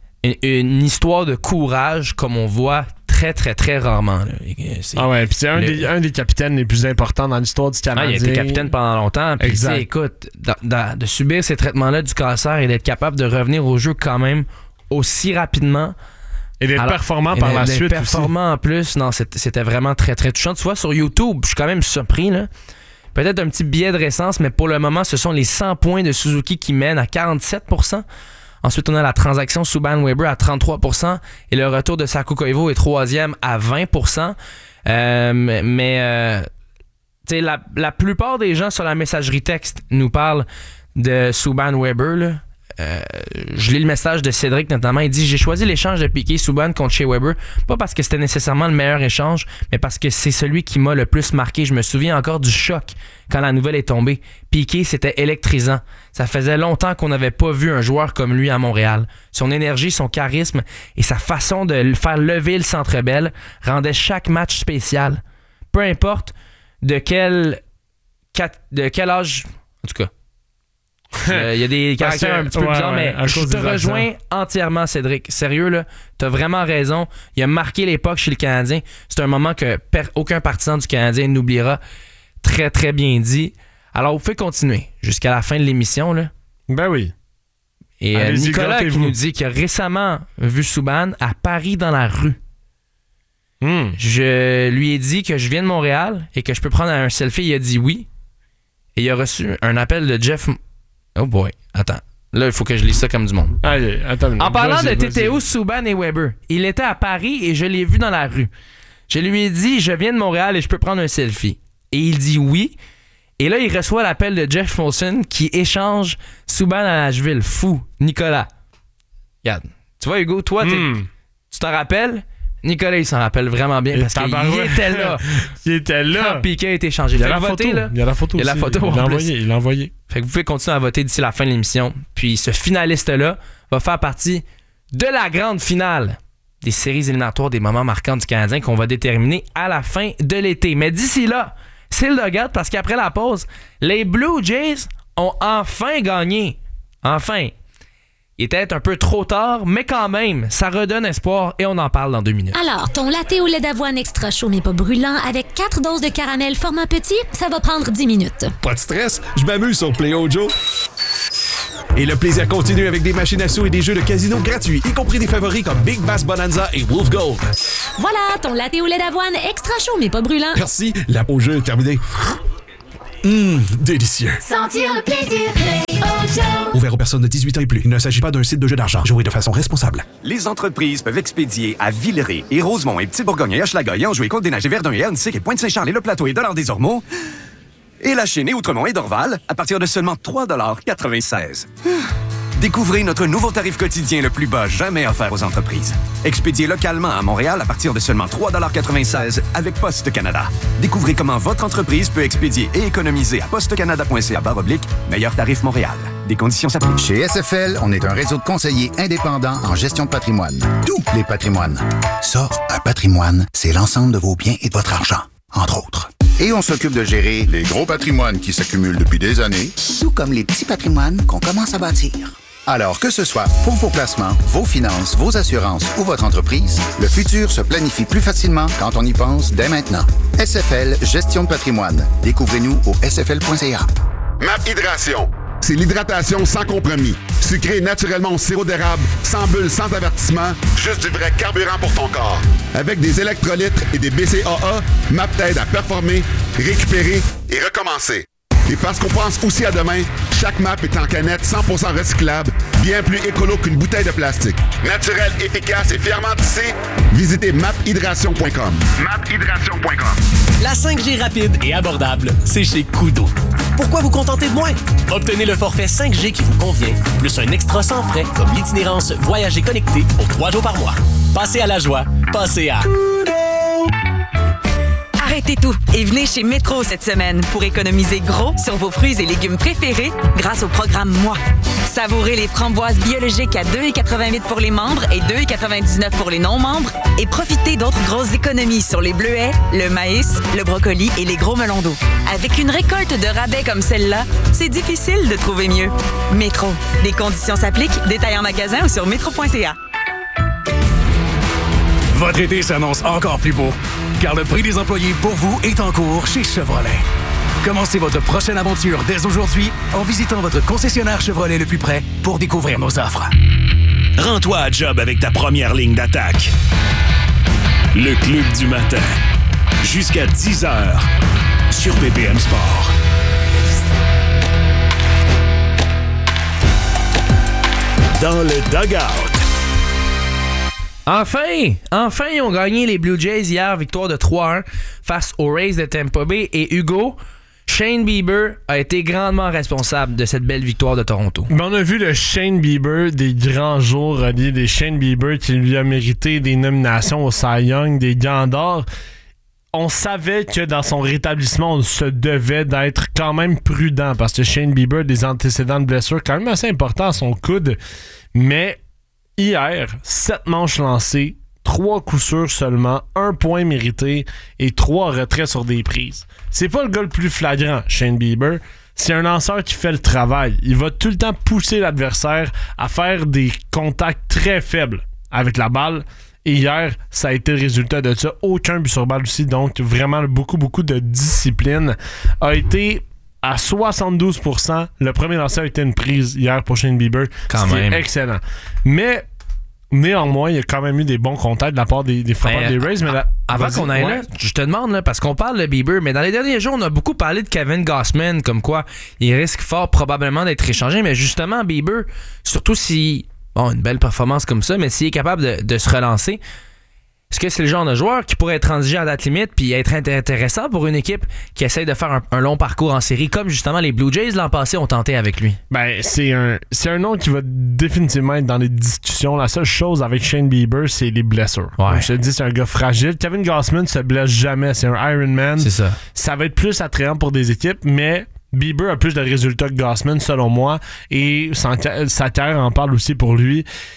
une histoire de courage comme on voit très, très, très rarement. Là. Puis c'est un des capitaines les plus importants dans l'histoire du Canadien. Il a été capitaine pendant longtemps. Puis écoute, de subir ces traitements-là du cancer et d'être capable de revenir au jeu quand même aussi rapidement. Et d'être performant par la suite. Performant en plus. Non, c'était vraiment très, très touchant. Tu vois, sur YouTube, je suis quand même surpris. Là. Peut-être un petit billet de récence, mais pour le moment, ce sont les 100 points de Suzuki qui mènent à 47%. Ensuite, on a la transaction Subban-Weber à 33%, et le retour de Saku Koivu est 3e à 20%. La plupart des gens sur la messagerie texte nous parlent de Subban-Weber. Là. Je lis le message de Cédric notamment. Il dit: j'ai choisi l'échange de P.K. Subban contre Shea Weber, pas parce que c'était nécessairement le meilleur échange, mais parce que c'est celui qui m'a le plus marqué. Je me souviens encore du choc quand la nouvelle est tombée. P.K. c'était électrisant. Ça faisait longtemps qu'on n'avait pas vu un joueur comme lui à Montréal. Son énergie, son charisme et sa façon de faire lever le Centre Bell rendaient chaque match spécial. Peu importe de quel âge, en tout cas. Il y a des caractères un petit peu bizarres, mais je te rejoins entièrement, Cédric. Sérieux, là, t'as vraiment raison. Il a marqué l'époque chez le Canadien. C'est un moment que aucun partisan du Canadien n'oubliera. Très, très bien dit. Alors, vous pouvez continuer jusqu'à la fin de l'émission, là. Ben oui. Et Nicolas qui nous dit qu'il a récemment vu Subban à Paris dans la rue. Je lui ai dit que je viens de Montréal et que je peux prendre un selfie. Il a dit oui. Et il a reçu un appel de Jeff... Oh boy, attends. Là, il faut que je lise ça comme du monde. Allez, attends. En parlant de TTO, Subban et Weber, il était à Paris et je l'ai vu dans la rue. Je lui ai dit, je viens de Montréal et je peux prendre un selfie. Et il dit oui. Et là, il reçoit l'appel de Jeff Molson qui échange Subban à Nashville. Fou, Nicolas. Regarde. Tu vois, Hugo, toi, tu t'en rappelles? Nicolas, il s'en rappelle vraiment bien parce qu'il était là. Il était là. Quand Piquet a été échangé. Il y a la photo. Il y a la photo. Il y a la photo. Il l'a envoyé. Fait que vous pouvez continuer à voter d'ici la fin de l'émission. Puis ce finaliste-là va faire partie de la grande finale des séries éliminatoires des moments marquants du Canadien qu'on va déterminer à la fin de l'été. Mais d'ici là, c'est le dugout parce qu'après la pause, les Blue Jays ont enfin gagné. Enfin. Il était un peu trop tard, mais quand même, ça redonne espoir et on en parle dans 2 minutes. Alors, ton latte au lait d'avoine extra chaud mais pas brûlant avec 4 doses de caramel format petit, ça va prendre 10 minutes. Pas de stress, je m'amuse sur Play Ojo. Et le plaisir continue avec des machines à sous et des jeux de casino gratuits, y compris des favoris comme Big Bass Bonanza et Wolf Gold. Voilà, ton latte au lait d'avoine extra chaud mais pas brûlant. Merci, la pause jeu est terminée. Délicieux. Sentir le plaisir, Play Ojo. Ouvert aux personnes de 18 ans et plus. Il ne s'agit pas d'un site de jeu d'argent. Jouez de façon responsable. Les entreprises peuvent expédier à Villeray et Rosemont et Petit-Bourgogne et Hochelaga et Anjou et Côte-des-Neiges et Verdun et Annecy et Pointe-Saint-Charles et Le Plateau et Dollard-des-Ormeaux et La Chine et Outremont et Dorval à partir de seulement 3,96 $. Découvrez notre nouveau tarif quotidien le plus bas jamais offert aux entreprises. Expédié localement à Montréal à partir de seulement 3,96 $ avec Poste Canada. Découvrez comment votre entreprise peut expédier et économiser à postecanada.ca/meilleur tarif Montréal. Des conditions s'appliquent. Chez SFL, on est un réseau de conseillers indépendants en gestion de patrimoine. Tous les patrimoines. Ça, un patrimoine, c'est l'ensemble de vos biens et de votre argent, entre autres. Et on s'occupe de gérer les gros patrimoines qui s'accumulent depuis des années, tout comme les petits patrimoines qu'on commence à bâtir. Alors que ce soit pour vos placements, vos finances, vos assurances ou votre entreprise, le futur se planifie plus facilement quand on y pense dès maintenant. SFL Gestion de patrimoine. Découvrez-nous au sfl.ca. MAP Hydration. C'est l'hydratation sans compromis. Sucré naturellement au sirop d'érable, sans bulles, sans avertissement, juste du vrai carburant pour ton corps. Avec des électrolytes et des BCAA, MAP t'aide à performer, récupérer et recommencer. Et parce qu'on pense aussi à demain, chaque MAP est en canette 100% recyclable, bien plus écolo qu'une bouteille de plastique. Naturel, efficace et fièrement tissé, visitez maphydration.com. maphydration.com. La 5G rapide et abordable, c'est chez Koodo. Pourquoi vous contenter de moins? Obtenez le forfait 5G qui vous convient, plus un extra sans frais comme l'itinérance Voyager connecté pour 3 jours par mois. Passez à la joie, passez à Koodo. Arrêtez tout et venez chez Métro cette semaine pour économiser gros sur vos fruits et légumes préférés grâce au programme Moi. Savourez les framboises biologiques à 2,88 pour les membres et 2,99 pour les non-membres et profitez d'autres grosses économies sur les bleuets, le maïs, le brocoli et les gros melons d'eau. Avec une récolte de rabais comme celle-là, c'est difficile de trouver mieux. Métro. Des conditions s'appliquent. Détails en magasin ou sur métro.ca. Votre été s'annonce encore plus beau, car le prix des employés pour vous est en cours chez Chevrolet. Commencez votre prochaine aventure dès aujourd'hui en visitant votre concessionnaire Chevrolet le plus près pour découvrir nos offres. Rends-toi à job avec ta première ligne d'attaque. Le Club du matin. Jusqu'à 10h sur BPM Sport. Dans le dugout. Enfin, ils ont gagné les Blue Jays hier, victoire de 3-1 face aux Rays de Tampa Bay. Et Hugo, Shane Bieber a été grandement responsable de cette belle victoire de Toronto. Ben, on a vu le Shane Bieber des grands jours, des Shane Bieber qui lui a mérité des nominations au Cy Young, des Gants d'or. On savait que dans son rétablissement, on se devait d'être quand même prudent parce que Shane Bieber a des antécédents de blessures quand même assez importants à son coude. Mais hier, 7 manches lancées, 3 coups sûrs seulement, 1 point mérité et 3 retraits sur des prises. C'est pas le gars le plus flagrant, Shane Bieber. C'est un lanceur qui fait le travail. Il va tout le temps pousser l'adversaire à faire des contacts très faibles avec la balle. Et hier, ça a été le résultat de ça. Aucun but sur balle aussi. Donc, vraiment, beaucoup de discipline. A été à 72%. Le premier lanceur a été une prise hier pour Shane Bieber. C'était excellent. Mais néanmoins, il y a quand même eu des bons contacts de la part des frappeurs des Rays. Mais avant qu'on aille là, je te demande, là, parce qu'on parle de Bieber, mais dans les derniers jours, on a beaucoup parlé de Kevin Gausman, comme quoi il risque fort probablement d'être échangé. Mais justement, Bieber, surtout si... Bon, une belle performance comme ça, mais s'il est capable de se relancer, est-ce que c'est le genre de joueur qui pourrait être transigé à date limite puis être intéressant pour une équipe qui essaie de faire un long parcours en série, comme justement les Blue Jays l'an passé ont tenté avec lui? Ben, c'est un nom qui va définitivement être dans les discussions. La seule chose avec Shane Bieber, c'est les blessures. Ouais. Comme je te dis, c'est un gars fragile. Kevin Gausman se blesse jamais. C'est un Iron Man. C'est ça. Ça va être plus attrayant pour des équipes, mais Bieber a plus de résultats que Gausman, selon moi, et sa carrière en parle aussi pour lui.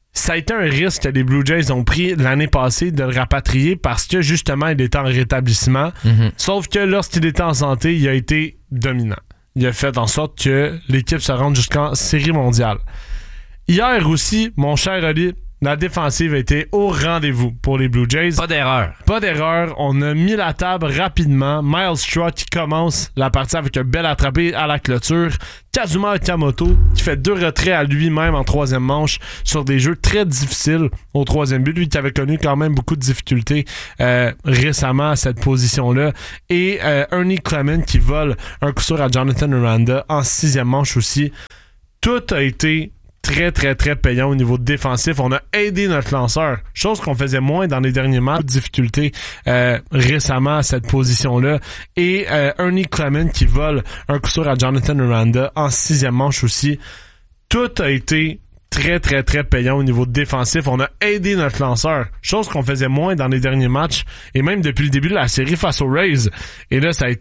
ça a été un risque que les Blue Jays ont pris l'année passée de le rapatrier parce que justement il était en rétablissement. Sauf que lorsqu'il était en santé, il a été dominant. Il a fait en sorte que l'équipe se rende jusqu'en série mondiale. Hier aussi, mon cher Oli, la défensive a été au rendez-vous pour les Blue Jays. Pas d'erreur. On a mis la table rapidement. Miles Straw qui commence la partie avec un bel attrapé à la clôture. Kazuma Okamoto qui fait 2 retraits à lui-même en 3e manche sur des jeux très difficiles au 3e but. Lui qui avait connu quand même beaucoup de difficultés récemment à cette position-là. Et Ernie Clement qui vole un coup sûr à Jonathan Miranda en 6e manche aussi. Tout a été très, très, très payant au niveau défensif. On a aidé notre lanceur, chose qu'on faisait moins dans les derniers matchs. Difficulté récemment à cette position-là. Et Ernie Clement qui vole un coup sûr à Jonathan Miranda en 6e manche aussi. Tout a été très, très, très payant au niveau défensif. On a aidé notre lanceur, chose qu'on faisait moins dans les derniers matchs et même depuis le début de la série face aux Rays. Et là, ça a été